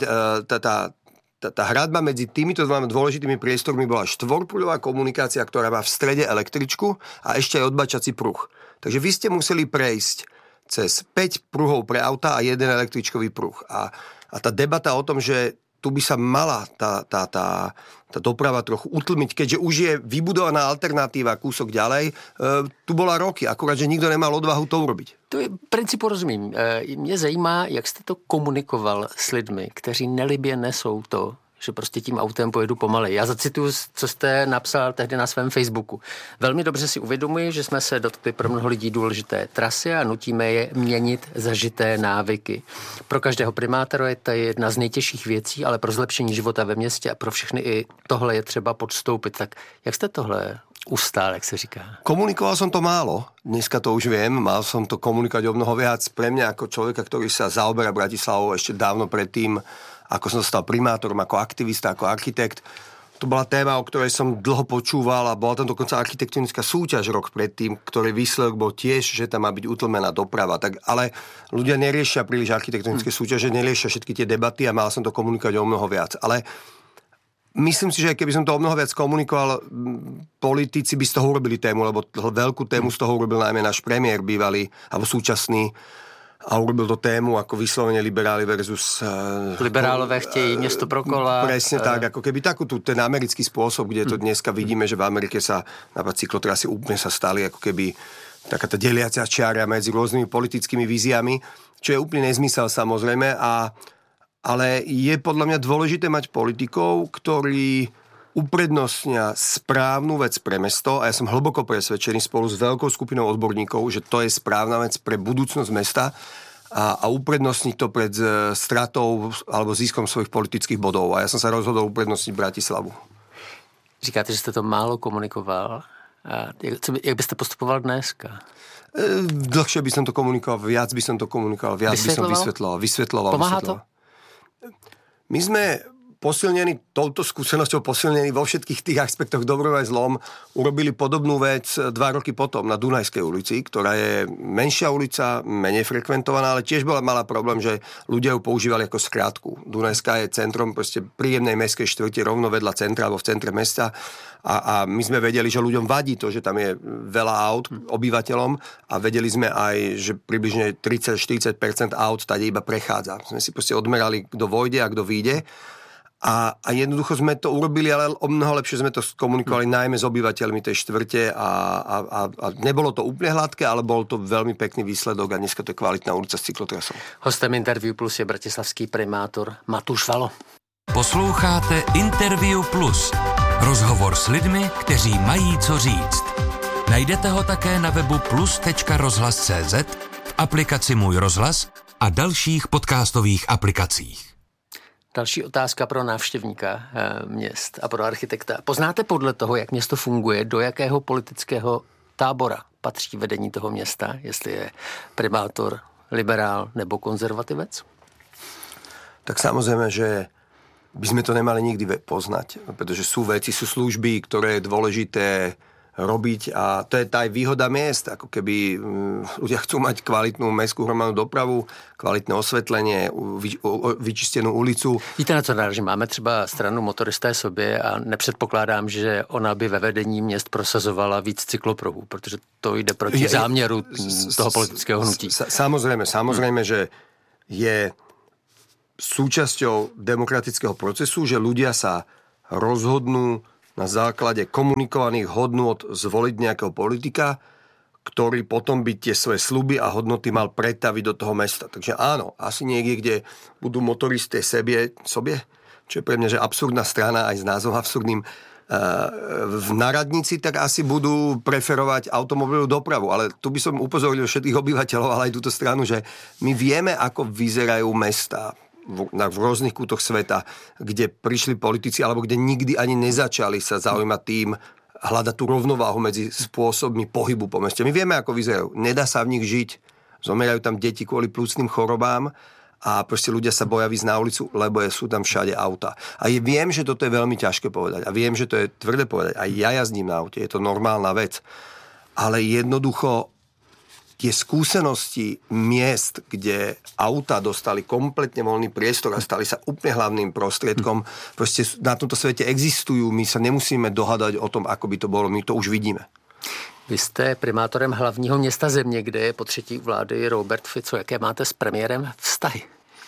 tá hradba medzi týmito dvoma dôležitými priestormi bola 4-prúdová komunikácia, ktorá má v strede električku a ešte aj odbačací pruh. Takže vy ste museli prejsť cez 5 pruhov pre auta a 1 električkový pruh. A tá debata o tom, že tu by sa mala tá doprava trochu utlmiť, keďže už je vybudovaná alternatíva kúsok ďalej, tu bola roky, akurát, že nikto nemal odvahu to urobiť. To je principu rozumím. Mě zajímá, jak jste to komunikoval s lidmi, kteří nelibě nesou to, že prostě tím autem pojedu pomalej. Já zacituju, co jste napsal tehdy na svém Facebooku. Velmi dobře si uvědomuji, že jsme se dotkli pro mnoho lidí důležité trasy a nutíme je měnit zažité návyky. Pro každého primátora je to jedna z nejtěžších věcí, ale pro zlepšení života ve městě a pro všechny i tohle je třeba podstoupit. Tak jak jste tohle ustál, jak se říká? Komunikoval som to málo, dneska to už viem, mal som to komunikovať o mnoho viac. Pre mňa ako človeka, ktorý sa zaoberá Bratislavou ešte dávno predtým, ako som stal primátorom, ako aktivista, ako architekt, to bola téma, o ktorej som dlho počúval a bola tam dokonca architektonická súťaž rok predtým, ktorý výsledok bol tiež, že tam má byť utlmená doprava. Tak, ale ľudia neriešia príliš architektonické súťaže, neriešia všetky tie debaty a mal som to komunikovať o mnoho viac. Ale myslím si, že keby som to o mnoho viac komunikoval, politici by z toho urobili tému, lebo veľkú tému z toho urobil najmä náš premiér bývalý, alebo súčasný, a urobil to tému ako vyslovene liberáli versus... Liberálové chtějí město pro kola. Presne tak, ako keby ten americký spôsob, kde to dneska vidíme, že v Amerike sa napríklad cyklotrasy úplne sa stali ako keby taká tá deliacia čiara medzi rôznymi politickými víziami, čo je úplne nezmysel samozrejme, ale je podľa mňa dôležité mať politikov, ktorí uprednostnia správnu vec pre mesto a ja som hlboko presvedčený spolu s veľkou skupinou odborníkov, že to je správna vec pre budúcnosť mesta a uprednostniť to pred stratou alebo získom svojich politických bodov. A ja som sa rozhodol uprednostniť Bratislavu. Říkáte, že jste to málo komunikoval. A jak byste postupoval dneska? Dlhšie by som to komunikoval, viac by som to komunikoval, viac by som vysvetloval. Pomáha to? My sme posilnení touto skúsenosťou, posilnení vo všetkých tých aspektoch dobrom aj zlom, urobili podobnú vec 2 roky potom na Dunajskej ulici, ktorá je menšia ulica, menej frekventovaná, ale tiež mala problém, že ľudia ju používali ako skrátku. Dunajská je centrom proste príjemnej mestskej štvrte rovno vedľa centra alebo v centre mesta a my sme vedeli, že ľuďom vadí to, že tam je veľa aut obyvateľom a vedeli sme aj, že približne 30-40% aut tady iba prechádza. Sme si proste odmerali, kto vojde a kto vyjde. A jednoducho sme to urobili, ale o mnoho lepšie sme to komunikovali najmä s obyvateľmi tej štvrte a nebolo to úplne hladké, ale bol to veľmi pekný výsledok a dneska to je kvalitná ulica s cyklotrasou. Hostem Interview Plus je bratislavský primátor Matúš Valo. Posloucháte Interview Plus. Rozhovor s lidmi, kteří mají co říct. Najdete ho také na webu plus.rozhlas.cz, v aplikaci Můj rozhlas a dalších podcastových aplikacích. Další otázka pro návštěvníka měst a pro architekta. Poznáte podle toho, jak město funguje, do jakého politického tábora patří vedení toho města, jestli je primátor liberál nebo konzervativec? Tak samozrejme, že by sme to nemali nikdy poznať, pretože sú veci, sú služby, ktoré je dôležité robiť a to je tá aj výhoda miest, ako keby ľudia chcú mať kvalitnú mestskú hromadnú dopravu, kvalitné osvetlenie, vyčistenú ulicu. Víte, na co narážím? Máme třeba stranu Motoristé sobě a nepředpokládám, že ona by ve vedení měst prosazovala víc cyklopruhů, protože to jde proti záměru toho politického hnutí. Samozrejme, že je súčasťou demokratického procesu, že ľudia sa rozhodnú na základe komunikovaných hodnôt zvoliť nejakého politika, ktorý potom by tie svoje sľuby a hodnoty mal pretaviť do toho mesta. Takže áno, asi niekde, kde budú motoristé sobě, čo je pre mňa, že absurdná strana aj s názvom absurdným, na radnici, tak asi budú preferovať automobilovú dopravu. Ale tu by som upozornil všetkých obyvateľov, ale aj túto stranu, že my vieme, ako vyzerajú mestá v rôznych kútoch sveta, kde prišli politici, alebo kde nikdy ani nezačali sa zaujímať tým, hľadať tú rovnováhu medzi spôsobmi pohybu po meste. My vieme, ako vyzerajú. Nedá sa v nich žiť. Zomerajú tam deti kvôli plúcnym chorobám a proste ľudia sa boja výjsť na ulicu, lebo sú tam všade auta. A viem, že toto je veľmi ťažké povedať. A viem, že to je tvrdé povedať. A ja jazdím na aute. Je to normálna vec. Ale jednoducho tie skúsenosti miest, kde auta dostali kompletne voľný priestor a stali sa úplne hlavným prostriedkom, proste na tomto svete existujú, my sa nemusíme dohadať o tom, ako by to bolo, my to už vidíme. Vy jste primátorem hlavního města země, kde je po třetí vlády Robert Fico. Jaké máte s premiérem vztahy?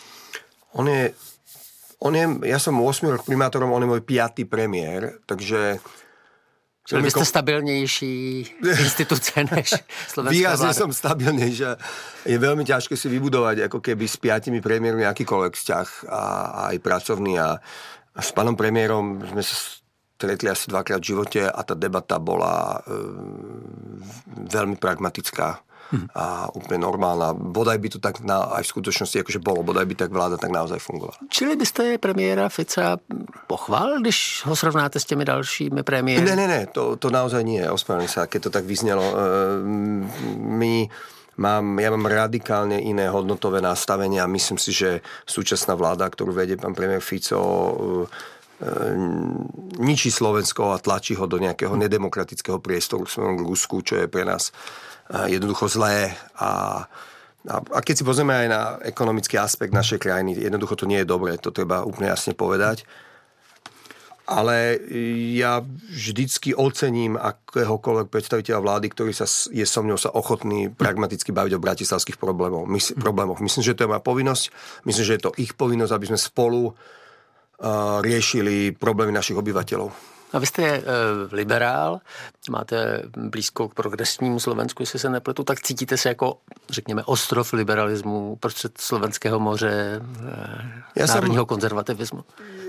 Ja som 8 rok primátorom, on je môj 5. premiér, takže Čili vy jste stabilnější instituce než slovenská výrazne vláda. som stabilnejšia. Je veľmi ťažké si vybudovať ako keby s 5 premiérmi akýkoľvek vzťah a aj pracovný. A s pánom premiérom sme sa stretli asi 2-krát v živote a tá debata bola veľmi pragmatická a úplne normálna. Bodaj by to tak aj v skutočnosti akože bolo, bodaj by tak vláda tak naozaj fungovala. Čili byste premiéra Fica pochválil, když ho srovnáte s těmi dalšími premiéry? Ne, to naozaj nie. Ospravedlňujem sa, keď to tak vyznelo. Ja mám radikálne iné hodnotové nastavenie a myslím si, že súčasná vláda, ktorú vedie pán premiér Fico, ničí Slovensko a tlačí ho do nejakého nedemokratického priestoru smerom k Rusku, čo je pre nás jednoducho zlé a keď si pozrieme aj na ekonomický aspekt našej krajiny, jednoducho to nie je dobré, to treba úplne jasne povedať. Ale ja vždycky ocením akéhokoľvek predstaviteľa vlády, ktorý je so mňou sa ochotný pragmaticky baviť o bratislavských problémoch. Myslím, že to je moja povinnosť, myslím, že je to ich povinnosť, aby sme spolu riešili problémy našich obyvateľov. A vy jste liberál, máte blízko k progresivnímu Slovensku, jestli se nepletu, tak cítíte se jako, řekněme, ostrov liberalismu prostřed Slovenského moře, národního konzervativismu?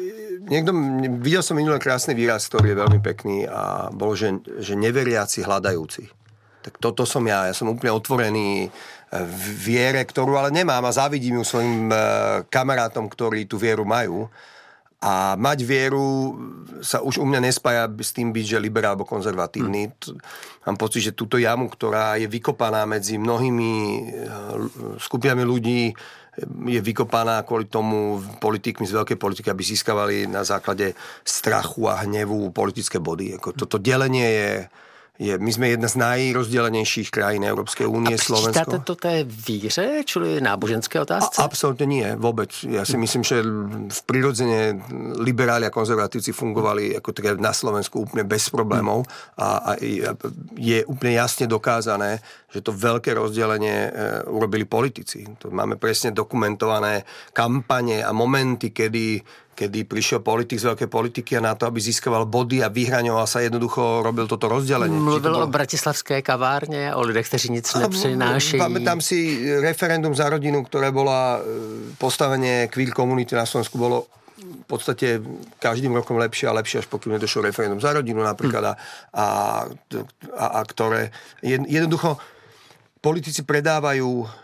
Videl som minulé krásny výraz, ktorý je veľmi pekný a bolo, že neveriaci hľadajúci. Tak toto som ja som úplne otvorený v viere, ktorú ale nemám a závidím ju svojim kamarátom, ktorí tú vieru majú. A mať vieru sa už u mňa nespája s tým byť, že liberál alebo konzervatívny. Mám pocit, že túto jamu, ktorá je vykopaná medzi mnohými skupinami ľudí, je vykopaná kvôli tomu politikmi z veľkej politiky, aby získavali na základe strachu a hnevu politické body. Toto delenie my sme jedna z najrozdelenejších krajín Európskej únie, Slovensko. A přičítáte to té víře, čili náboženské otázce? Absolutne nie, vôbec. Ja si myslím, že v prirodzene liberáli a konzervatívci fungovali ako teda na Slovensku úplne bez problémov a je úplne jasne dokázané, že to veľké rozdelenie urobili politici. To máme presne dokumentované kampane a momenty, kedy prišiel politik z veľkej politiky a na to, aby získaval body a vyhraňoval sa, jednoducho robil toto rozdelenie. Mluvil o bratislavské kavárne, o ľuďch, kteří nic nepřinášejí. Pamätám si referendum za rodinu, ktoré bola postavenie queer komunity na Slovensku, bolo v podstate každým rokom lepšie a lepšie, až pokým nedošlo referendum za rodinu napríklad a ktoré jednoducho politici predávajú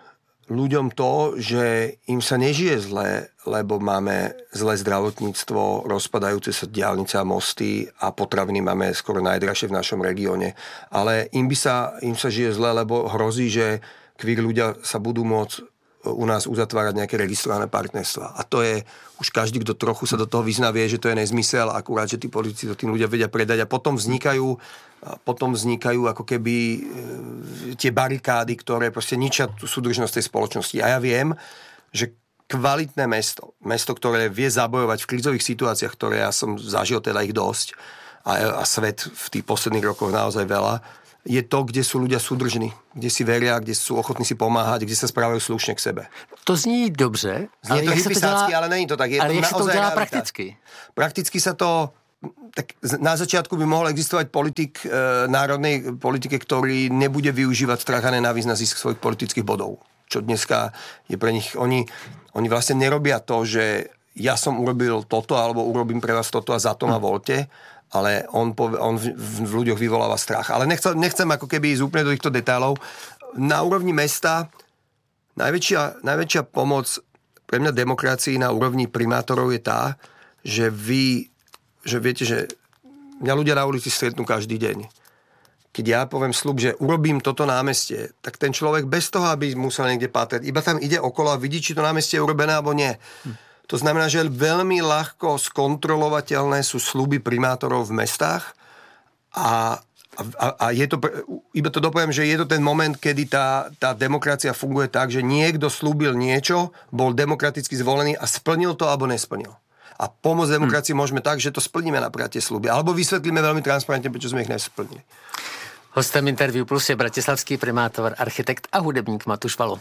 ľuďom to, že im sa nežije zle, lebo máme zlé zdravotníctvo, rozpadajúce sa diaľnice a mosty a potraviny máme skoro najdražšie v našom regióne. Ale im sa žije zle, lebo hrozí, že queer ľudia sa budú môcť u nás uzatvárať nejaké registrované partnerstva. A to je, už každý, kto trochu sa do toho vyzná, vie, že to je nezmysel, akurát, že tí politici to tým ľudia vedia predať a potom vznikajú ako keby tie barikády, ktoré proste ničia tú súdržnosť tej spoločnosti. A ja viem, že kvalitné mesto, ktoré vie zabojovať v krízových situáciách, ktoré ja som zažil teda ich dosť a svet v tých posledných rokoch naozaj veľa, je to, kde sú ľudia súdržní, kde si veria, kde sú ochotní si pomáhať, kde sa správajú slušne k sebe. To zní dobře. Znie to hypisácky, ale není to tak. Je ale to jak se to dělá realita. prakticky? Prakticky sa to... Tak na začiatku by mohol existovať politik národnej politike, ktorý nebude využívať strach a nenávisť na zisk svojich politických bodov. Čo dneska je pre nich... Oni vlastne nerobia to, že ja som urobil toto, alebo urobím pre vás toto a za to ma voľte, ale on v ľuďoch vyvoláva strach. Ale nechcem ako keby ísť úplne do týchto detailov. Na úrovni mesta najväčšia pomoc pre mňa demokracii na úrovni primátorov je tá, že viete, že mňa ľudia na ulici stretnú každý deň. Keď ja poviem sľub, že urobím toto námestie, tak ten človek bez toho, aby musel niekde pátrať, iba tam ide okolo a vidí, či to námestie je urobené alebo nie. To znamená, že veľmi ľahko skontrolovateľné sú sľuby primátorov v mestách a je to, iba to dopoviem, že je to ten moment, kedy tá demokracia funguje tak, že niekto slúbil niečo, bol demokraticky zvolený a splnil to alebo nesplnil. A pomôcť demokracii môžeme tak, že to splníme napríklad tie sľuby. Alebo vysvetlíme veľmi transparentne, prečo sme ich nesplnili. Hostem Interview Plus je bratislavský primátor, architekt a hudebník Matuš Valo.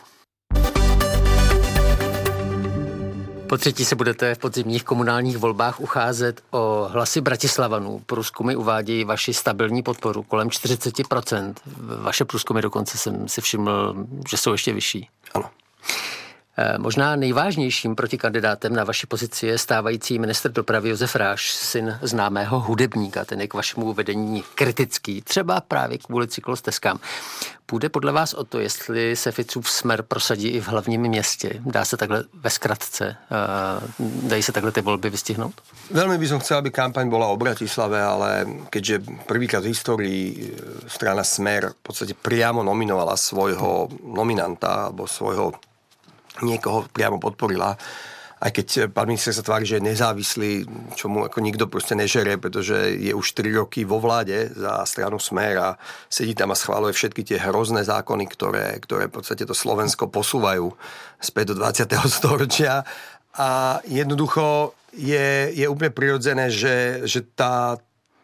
Po třetí se budete v podzimních komunálních volbách ucházet o hlasy Bratislavanů. Průzkumy uvádějí vaši stabilní podporu kolem 40%. Vaše průzkumy dokonce jsem si všiml, že jsou ještě vyšší. Ano. Možná nejvážnějším protikandidátem na vaši pozici je stávající ministr dopravy Josef Ráš, syn známého hudebníka. Ten je k vašemu vedení kritický, třeba právě kvůli cyklostezkám. Půjde podle vás o to, jestli se Ficův smer prosadí i v hlavním městě? Dá se takhle ve skratce, dají se takhle ty volby vystihnout? Veľmi by som chcel, aby kampaň bola o Bratislave, ale keďže prvýkrát v histórii strana Smer v podstate priamo nominovala svojho nominanta alebo svojho niekoho priamo podporila, aj keď pán minister sa tvári, že je nezávislý, čo mu ako nikto proste nežere, pretože je už 3 roky vo vláde za stranu Smer a sedí tam a schváluje všetky tie hrozné zákony, ktoré v podstate to Slovensko posúvajú späť do 20. storočia. A jednoducho je úplne prirodzené, že tá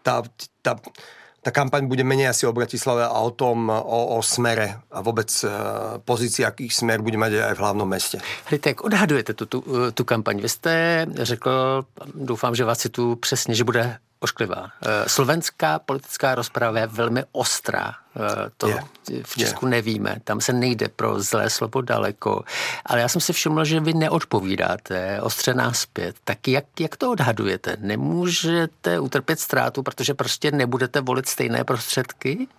kampaň bude menej asi o Bratislave a o tom, o smere a vôbec pozícii, aký smer bude mať aj v hlavnom meste. Hejte, jak odhadujete tu kampaň? Vy jste řekl, doufám, že vás cituju přesně, že bude ošklivá. Slovenská politická rozprava je velmi ostrá. To v Česku nevíme. Tam se nejde pro zlé slovo daleko. Ale já jsem si všiml, že vy neodpovídáte ostře náspět. Tak jak to odhadujete? Nemůžete utrpět ztrátu, protože prostě nebudete volit stejné prostředky?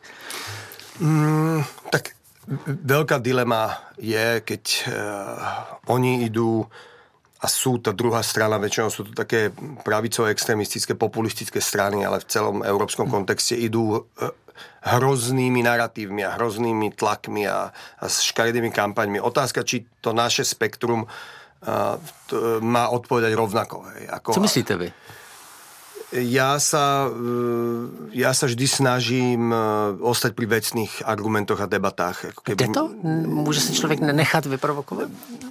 Tak veľká dilema je, keď oni idú a sú tá druhá strana, väčšinou sú to také pravicové, extrémistické, populistické strany, ale v celom európskom kontexte idú hroznými naratívmi a hroznými tlakmi a škaredými kampaňmi. Otázka, či to naše spektrum má odpovedať rovnako. Co myslíte vy? Ja sa vždy snažím ostať pri vecných argumentoch a debatách. Jde to? Může se člověk nenechat vyprovokovat?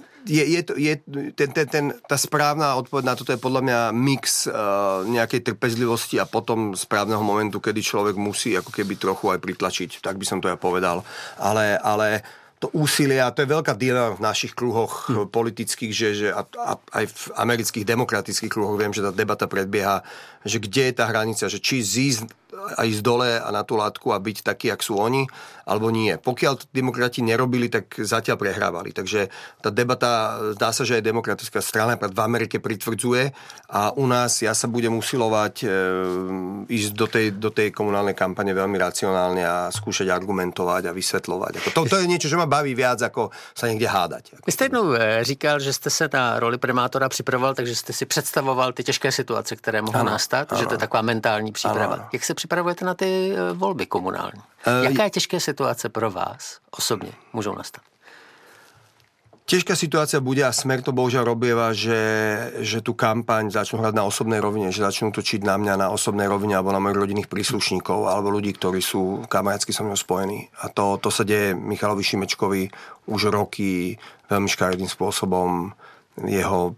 Tá správna odpoveď na toto je podľa mňa mix nejakej trpezlivosti a potom správneho momentu, kedy človek musí ako keby trochu aj pritlačiť. Tak by som to ja povedal. Ale to úsilie, a to je veľká dilema v našich kruhoch politických, že aj v amerických demokratických kruhoch viem, že tá debata predbieha, že kde je tá hranica, že či zísť a ísť dole a na tú látku a byť takí, jak sú oni, alebo nie. Pokiaľ demokrati nerobili, tak zatiaľ prehrávali. Takže tá debata, zdá sa, že aj demokratická strana v Amerike pritvrdzuje a u nás ja sa budem usilovať ísť do tej komunálnej kampane veľmi racionálne a skúšať argumentovať a vysvetľovať. To je niečo, že ma baví viac, ako sa niekde hádať. Vy jste jednou říkal, že jste se na roli primátora připravoval, takže jste si představoval ty těžké situace, které mohou nastat, že to je taková mentální příprava. Ano. Jak se připravujete na ty volby komunální? Jaké těžké situace pro vás osobně můžou nastat? Ťažká situácia bude a Smer to bohužiaľ robieva, že tú kampaň začnú hrať na osobnej rovine, že začnú točiť na mňa na osobnej rovine alebo na mojich rodinných príslušníkov alebo ľudí, ktorí sú kamarátsky so mnou spojení. A to sa deje Michalovi Šimečkovi už roky veľmi škaredým spôsobom. Jeho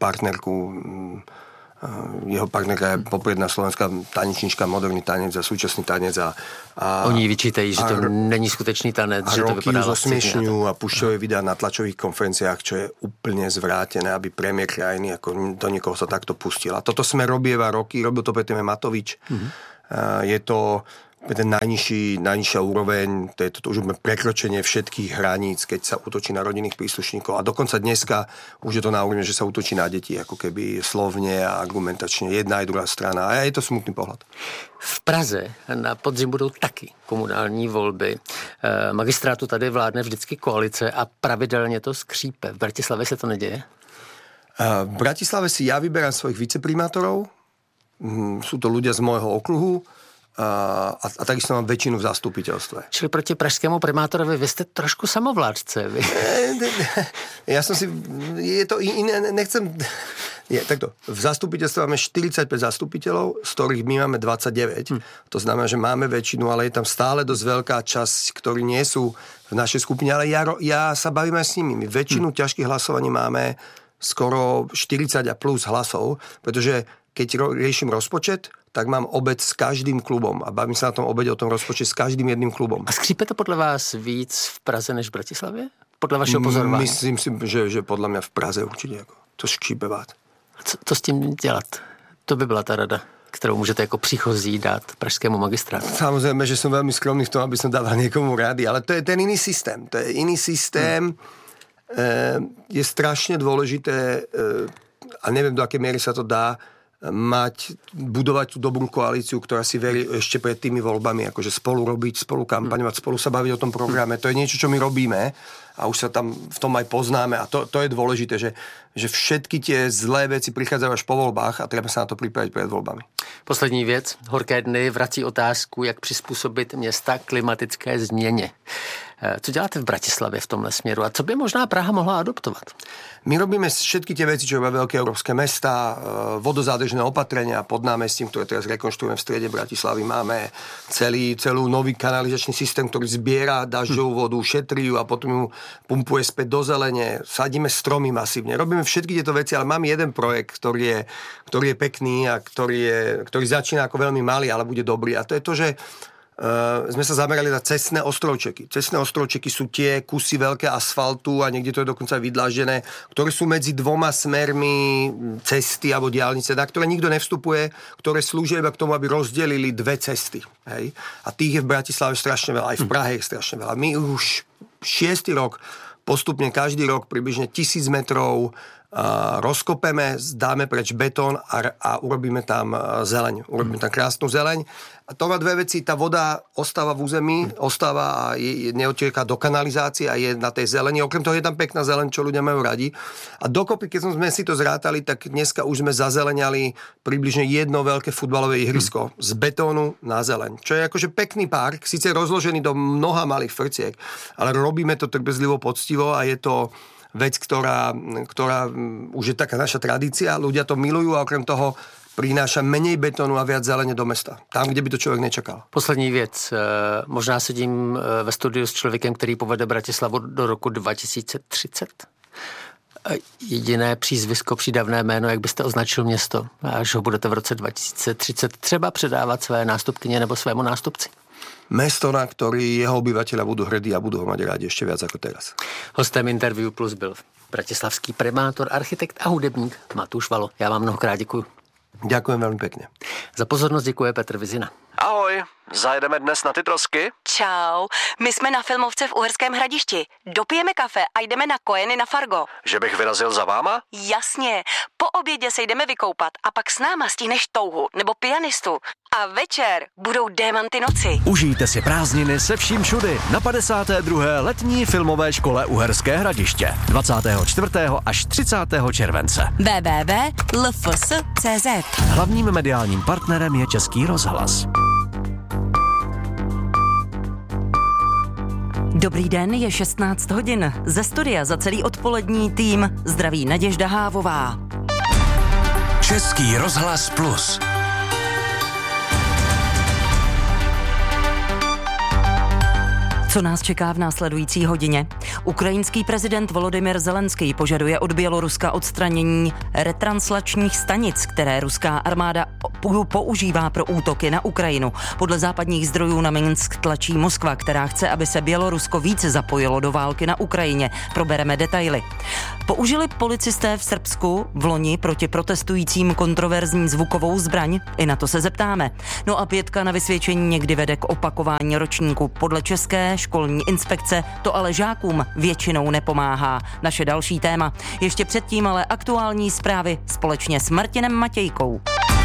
partnerka je popredná slovenská tanečnička, moderný tanec a súčasný tanec. Oni vyčítají, že to není skutečný tanec, že to vypadá zosmiešňujú a púšťajú videa na tlačových konferenciách, čo je úplne zvrátené, aby premiér krajiny ako do niekoho sa takto pustil. A toto Smer robieva roky, robil to predtým Matovič. Je to ten najnižšia úroveň, to už je prekročenie všetkých hraníc, keď sa útočí na rodinných príslušníkov. A dokonca dneska už je to na úrovni, že sa útočí na deti, ako keby slovne a argumentačne jedna aj druhá strana. A je to smutný pohľad. V Praze na podzim budou taky komunální volby. Magistrátu tady vládne vždycky koalice a pravidelně to skřípe. V Bratislave se to neděje? V Bratislave si ja vyberám svojich viceprimátorov. Sú to ľudia z môjho okruhu. A takisto mám väčšinu v zastupiteľstve. Čili proti pražskému primátorovi vy ste trošku samovládce. Vy. Ja som si... Je to iné, nechcem... Takto, v zastupiteľstve máme 45 zastupiteľov, z ktorých my máme 29. To znamená, že máme väčšinu, ale je tam stále dosť veľká časť, ktorí nie sú v našej skupine, ale ja sa bavím aj s nimi. My väčšinu ťažkých hlasovaní máme skoro 40 a plus hlasov, pretože keď riešim rozpočet, tak mám obed s každým klubom a bavím sa na tom obede o tom rozpočte s každým jedným klubom. A skřípe to podle vás víc v Praze než v Bratislavě? Podle vašeho pozorování? Myslím si, že podle mě v Praze určitě to skřípe vát. A co s tím dělat? To by byla ta rada, kterou můžete jako příchozí dát pražskému magistrátu. Samozřejmě, že jsem velmi skromný v tom, aby som dával někomu rady, ale to je ten iný systém. To je iný systém. Je strašně důležité a nevím, do jaké míry sa to dá budovať tú dobrú koalíciu, ktorá si verí ešte pred tými voľbami, akože spolu robiť, spolu kampaňovať, spolu sa baviť o tom programe. To je niečo, čo my robíme a už sa tam v tom aj poznáme a to je dôležité, že všetky tie zlé veci prichádzajú až po voľbách a treba sa na to pripraviť pred voľbami. Poslední věc. Horké dny vrací otázku, jak přizpůsobit města klimatické změně. Co děláte v Bratislavě v tomhle směru a co by možná Praha mohla adoptovat? My robíme všetky tie veci, čo robia veľké európske mestá, vodozádežné opatrenia pod námestím, ktoré teraz rekonštruujeme v strede Bratislavy. Máme celú nový kanalizačný systém, ktorý zbiera dažďovú vodu, šetrí ju a potom ju pumpuje späť do zelene. Sadíme stromy masívne. Robíme všetky tieto veci, ale mám jeden projekt, ktorý je pekný a ktorý začína ako veľmi malý, ale bude dobrý. A to je to, že sme sa zamerali na cestné ostrovčeky. Cestné ostrovčeky sú tie kusy veľké asfaltu a niekde to je dokonca vydláždené, ktoré sú medzi dvoma smermi cesty alebo diaľnice, na ktoré nikto nevstupuje, ktoré slúžia iba k tomu, aby rozdelili dve cesty. Hej? A tých je v Bratislave strašne veľa, aj v Prahe je strašne veľa. My už 6. rok, postupne každý rok približne 1000 metrov rozkopeme, dáme preč betón a urobíme tam zeleň. Urobíme tam krásnu zeleň. A to má dve veci. Tá voda ostáva v území, ostáva a neotieka do kanalizácie a je na tej zeleni. Okrem toho je tam pekná zeleň, čo ľudia majú radi. A dokopy, keď sme si to zrátali, tak dneska už sme zazeleňali približne jedno veľké futbalové ihrisko z betónu na zeleň. Čo je akože pekný park, síce rozložený do mnoha malých frciek, ale robíme to trpezlivo, poctivo a je to vec, ktorá už je taká naša tradícia, ľudia to milujú a okrem toho prináša menej betónu a viac zelene do mesta. Tam, kde by to člověk nečekal. Poslední věc. Možná sedím ve studiu s člověkem, který povede Bratislavu do roku 2030. Jediné přízvisko, přídavné jméno, jak byste označil město, až ho budete v roce 2030 třeba předávat své nástupkyně nebo svému nástupci? Mesto, na ktorý jeho obyvateľia budú hrdí a budú ho mať rádi ešte viac ako teraz. Hostem Interview Plus byl bratislavský primátor, architekt a hudebník Matúš Valo. Já vám mnohokrát děkuju. Ďakujem veľmi pekne. Za pozornost děkuje Petr Vizina. Ahoj, zajedeme dnes na ty trosky? Čau, my jsme na filmovce v Uherském Hradišti. Dopijeme kafe a jdeme na Kojeny na Fargo. Že bych vyrazil za váma? Jasně, po obědě se jdeme vykoupat a pak s náma stihneš touhu nebo pianistu. A večer budou Démanty noci. Užijte si prázdniny se vším všudy na 52. letní filmové škole Uherské Hradiště 24. až 30. července. www.lfs.cz. Hlavním mediálním partnerem je Český rozhlas. Dobrý den, je 16 hodin. Ze studia za celý odpolední tým zdraví Naděžda Hávová. Český rozhlas Plus. Co nás čeká v následující hodině? Ukrajinský prezident Volodymyr Zelenský požaduje od Běloruska odstranění retranslačních stanic, které ruská armáda používá pro útoky na Ukrajinu. Podle západních zdrojů na Minsk tlačí Moskva, která chce, aby se Bělorusko více zapojilo do války na Ukrajině. Probereme detaily. Použili policisté v Srbsku vloni proti protestujícím kontroverzní zvukovou zbraň? I na to se zeptáme. No a 5 na vysvědčení někdy vede k opakování ročníku. Podle České školní inspekce to ale žákům většinou nepomáhá. Naše další téma. Ještě předtím ale aktuální zprávy společně s Martinem Matějkou.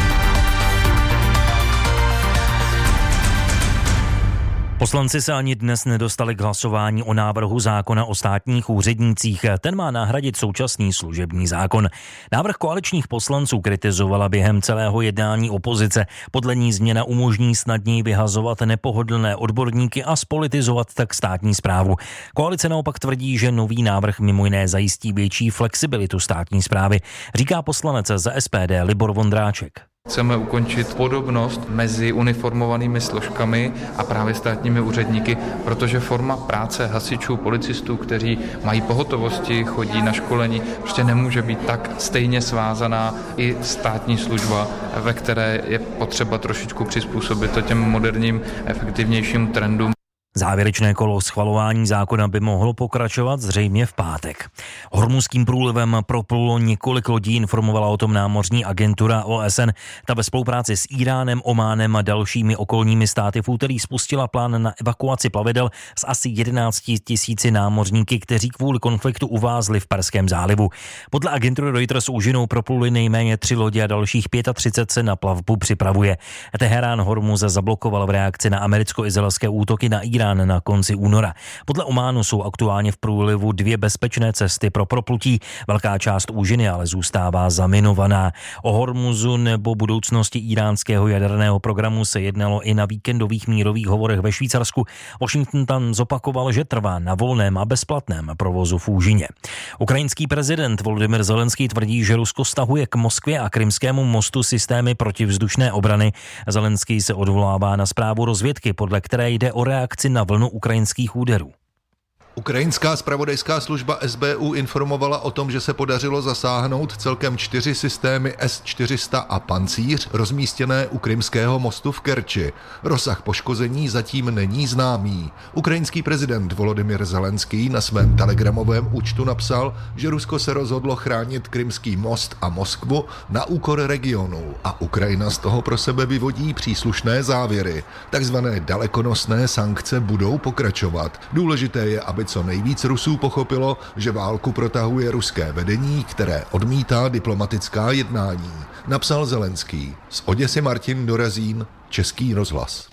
Poslanci se ani dnes nedostali k hlasování o návrhu zákona o státních úřednících. Ten má nahradit současný služební zákon. Návrh koaličních poslanců kritizovala během celého jednání opozice. Podle ní změna umožní snadněji vyhazovat nepohodlné odborníky a spolitizovat tak státní správu. Koalice naopak tvrdí, že nový návrh mimo jiné zajistí větší flexibilitu státní správy, říká poslanec za SPD Libor Vondráček. Chceme ukončit podobnost mezi uniformovanými složkami a právě státními úředníky, protože forma práce hasičů, policistů, kteří mají pohotovosti, chodí na školení, prostě nemůže být tak stejně svázaná i státní služba, ve které je potřeba trošičku přizpůsobit to těm moderním, efektivnějším trendům. Závěrečné kolo schvalování zákona by mohlo pokračovat zřejmě v pátek. Hormuzským průlivem proplulo několik lodí, informovala o tom námořní agentura OSN. Ta ve spolupráci s Íránem, Ománem a dalšími okolními státy v úterý spustila plán na evakuaci plavidel s asi 11 000 námořníky, kteří kvůli konfliktu uvázli v Perském zálivu. Podle agentury Reuters úžinou propluly nejméně 3 lodě a dalších 35 se na plavbu připravuje. Teherán Hormuz zablokoval v reakci na americko-izraelské útoky na Irán na konci února. Podle Ománu jsou aktuálně v průlivu 2 bezpečné cesty pro proplutí. Velká část úžiny ale zůstává zaminovaná. O Hormuzu nebo budoucnosti iránského jaderného programu se jednalo i na víkendových mírových hovorech ve Švýcarsku. Washington tam zopakoval, že trvá na volném a bezplatném provozu v úžině. Ukrajinský prezident Volodymyr Zelenský tvrdí, že Rusko stahuje k Moskvě a Krymskému mostu systémy protivzdušné obrany. Zelenský se odvolává na zprávu rozvědky, podle které jde o reakci na vlnu ukrajinských úderů. Ukrajinská zpravodajská služba SBU informovala o tom, že se podařilo zasáhnout celkem 4 systémy S-400 a Pancíř rozmístěné u Krymského mostu v Kerči. Rozsah poškození zatím není známý. Ukrajinský prezident Volodymyr Zelenský na svém telegramovém účtu napsal, že Rusko se rozhodlo chránit Krymský most a Moskvu na úkor regionu a Ukrajina z toho pro sebe vyvodí příslušné závěry. Takzvané dalekonosné sankce budou pokračovat. Důležité je, aby co nejvíc Rusů pochopilo, že válku protahuje ruské vedení, které odmítá diplomatická jednání, napsal Zelenský. Z Oděsy Martin Dorazín, Český rozhlas.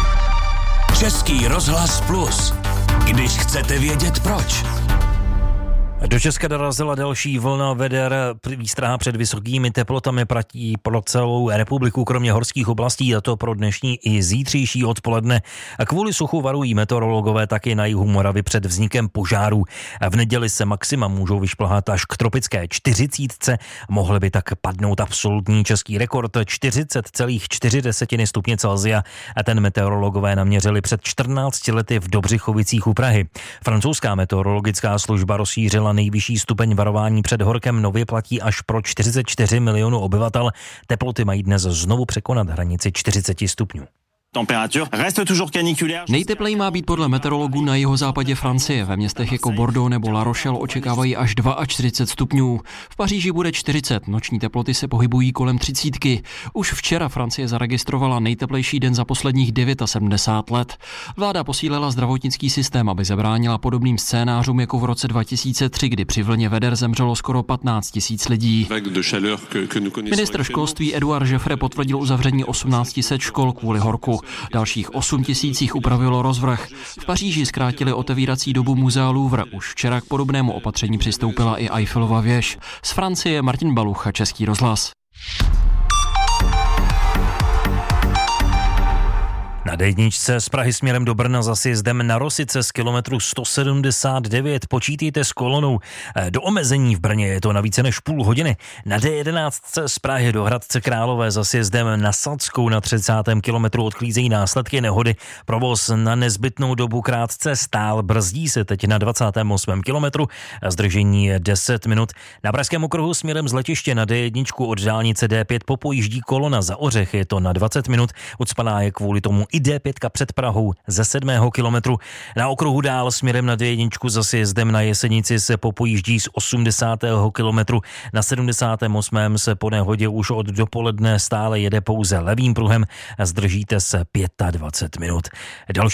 Český rozhlas Plus. Když chcete vědět proč. Do Česka dorazila další vlna veder. Výstraha před vysokými teplotami platí pro celou republiku, kromě horských oblastí, a to pro dnešní i zítřejší odpoledne. A kvůli suchu varují meteorologové taky na jihu Moravy před vznikem požárů. V neděli se maxima můžou vyšplhat až k tropické 40. Mohly by tak padnout absolutní český rekord 40,4 stupně Celsia. A ten meteorologové naměřili před 14 lety v Dobřichovicích u Prahy. Francouzská meteorologická služba rozšířila nejvyšší stupeň varování před horkem, nově platí až pro 44 milionů obyvatel. Teploty mají dnes znovu překonat hranici 40 stupňů. Nejtepleji má být podle meteorologů na jihozápadě Francie. Ve městech jako Bordeaux nebo La Rochelle očekávají až 42 stupňů. V Paříži bude 40, noční teploty se pohybují kolem 30. Už včera Francie zaregistrovala nejteplejší den za posledních 79 let. Vláda posílila zdravotnický systém, aby zabránila podobným scénářům jako v roce 2003, kdy při vlně veder zemřelo skoro 15 000 lidí. Ministr školství Edouard Jeffre potvrdil uzavření 1800 škol kvůli horku. Dalších 8 000 upravilo rozvrh. V Paříži zkrátili otevírací dobu muzea Louvre. Už včera k podobnému opatření přistoupila i Eiffelova věž. Z Francie Martin Balucha, Český rozhlas. Na D1 z Prahy směrem do Brna za sjezdem na Rosice z kilometru 179 počítejte s kolonou. Do omezení v Brně je to na více než půl hodiny. Na D11 z Prahy do Hradce Králové za sjezdem na Sadskou na 30. kilometru odklízejí následky nehody. Provoz na nezbytnou dobu krátce stál, brzdí se teď na 28. kilometru. Zdržení 10 minut. Na Pražském okruhu směrem z letiště na D1 od dálnice D5 popojíždí kolona za Ořech, je to na 20 minut. Ucpaná je kvůli tomu i D5 před Prahou ze 7. kilometru. Na okruhu dál směrem na D1 za sjezdem na Jesenici se popojíždí z 80. kilometru. Na 78. se po nehodě už od dopoledne stále jede pouze levým pruhem. Zdržíte se 25 minut. Další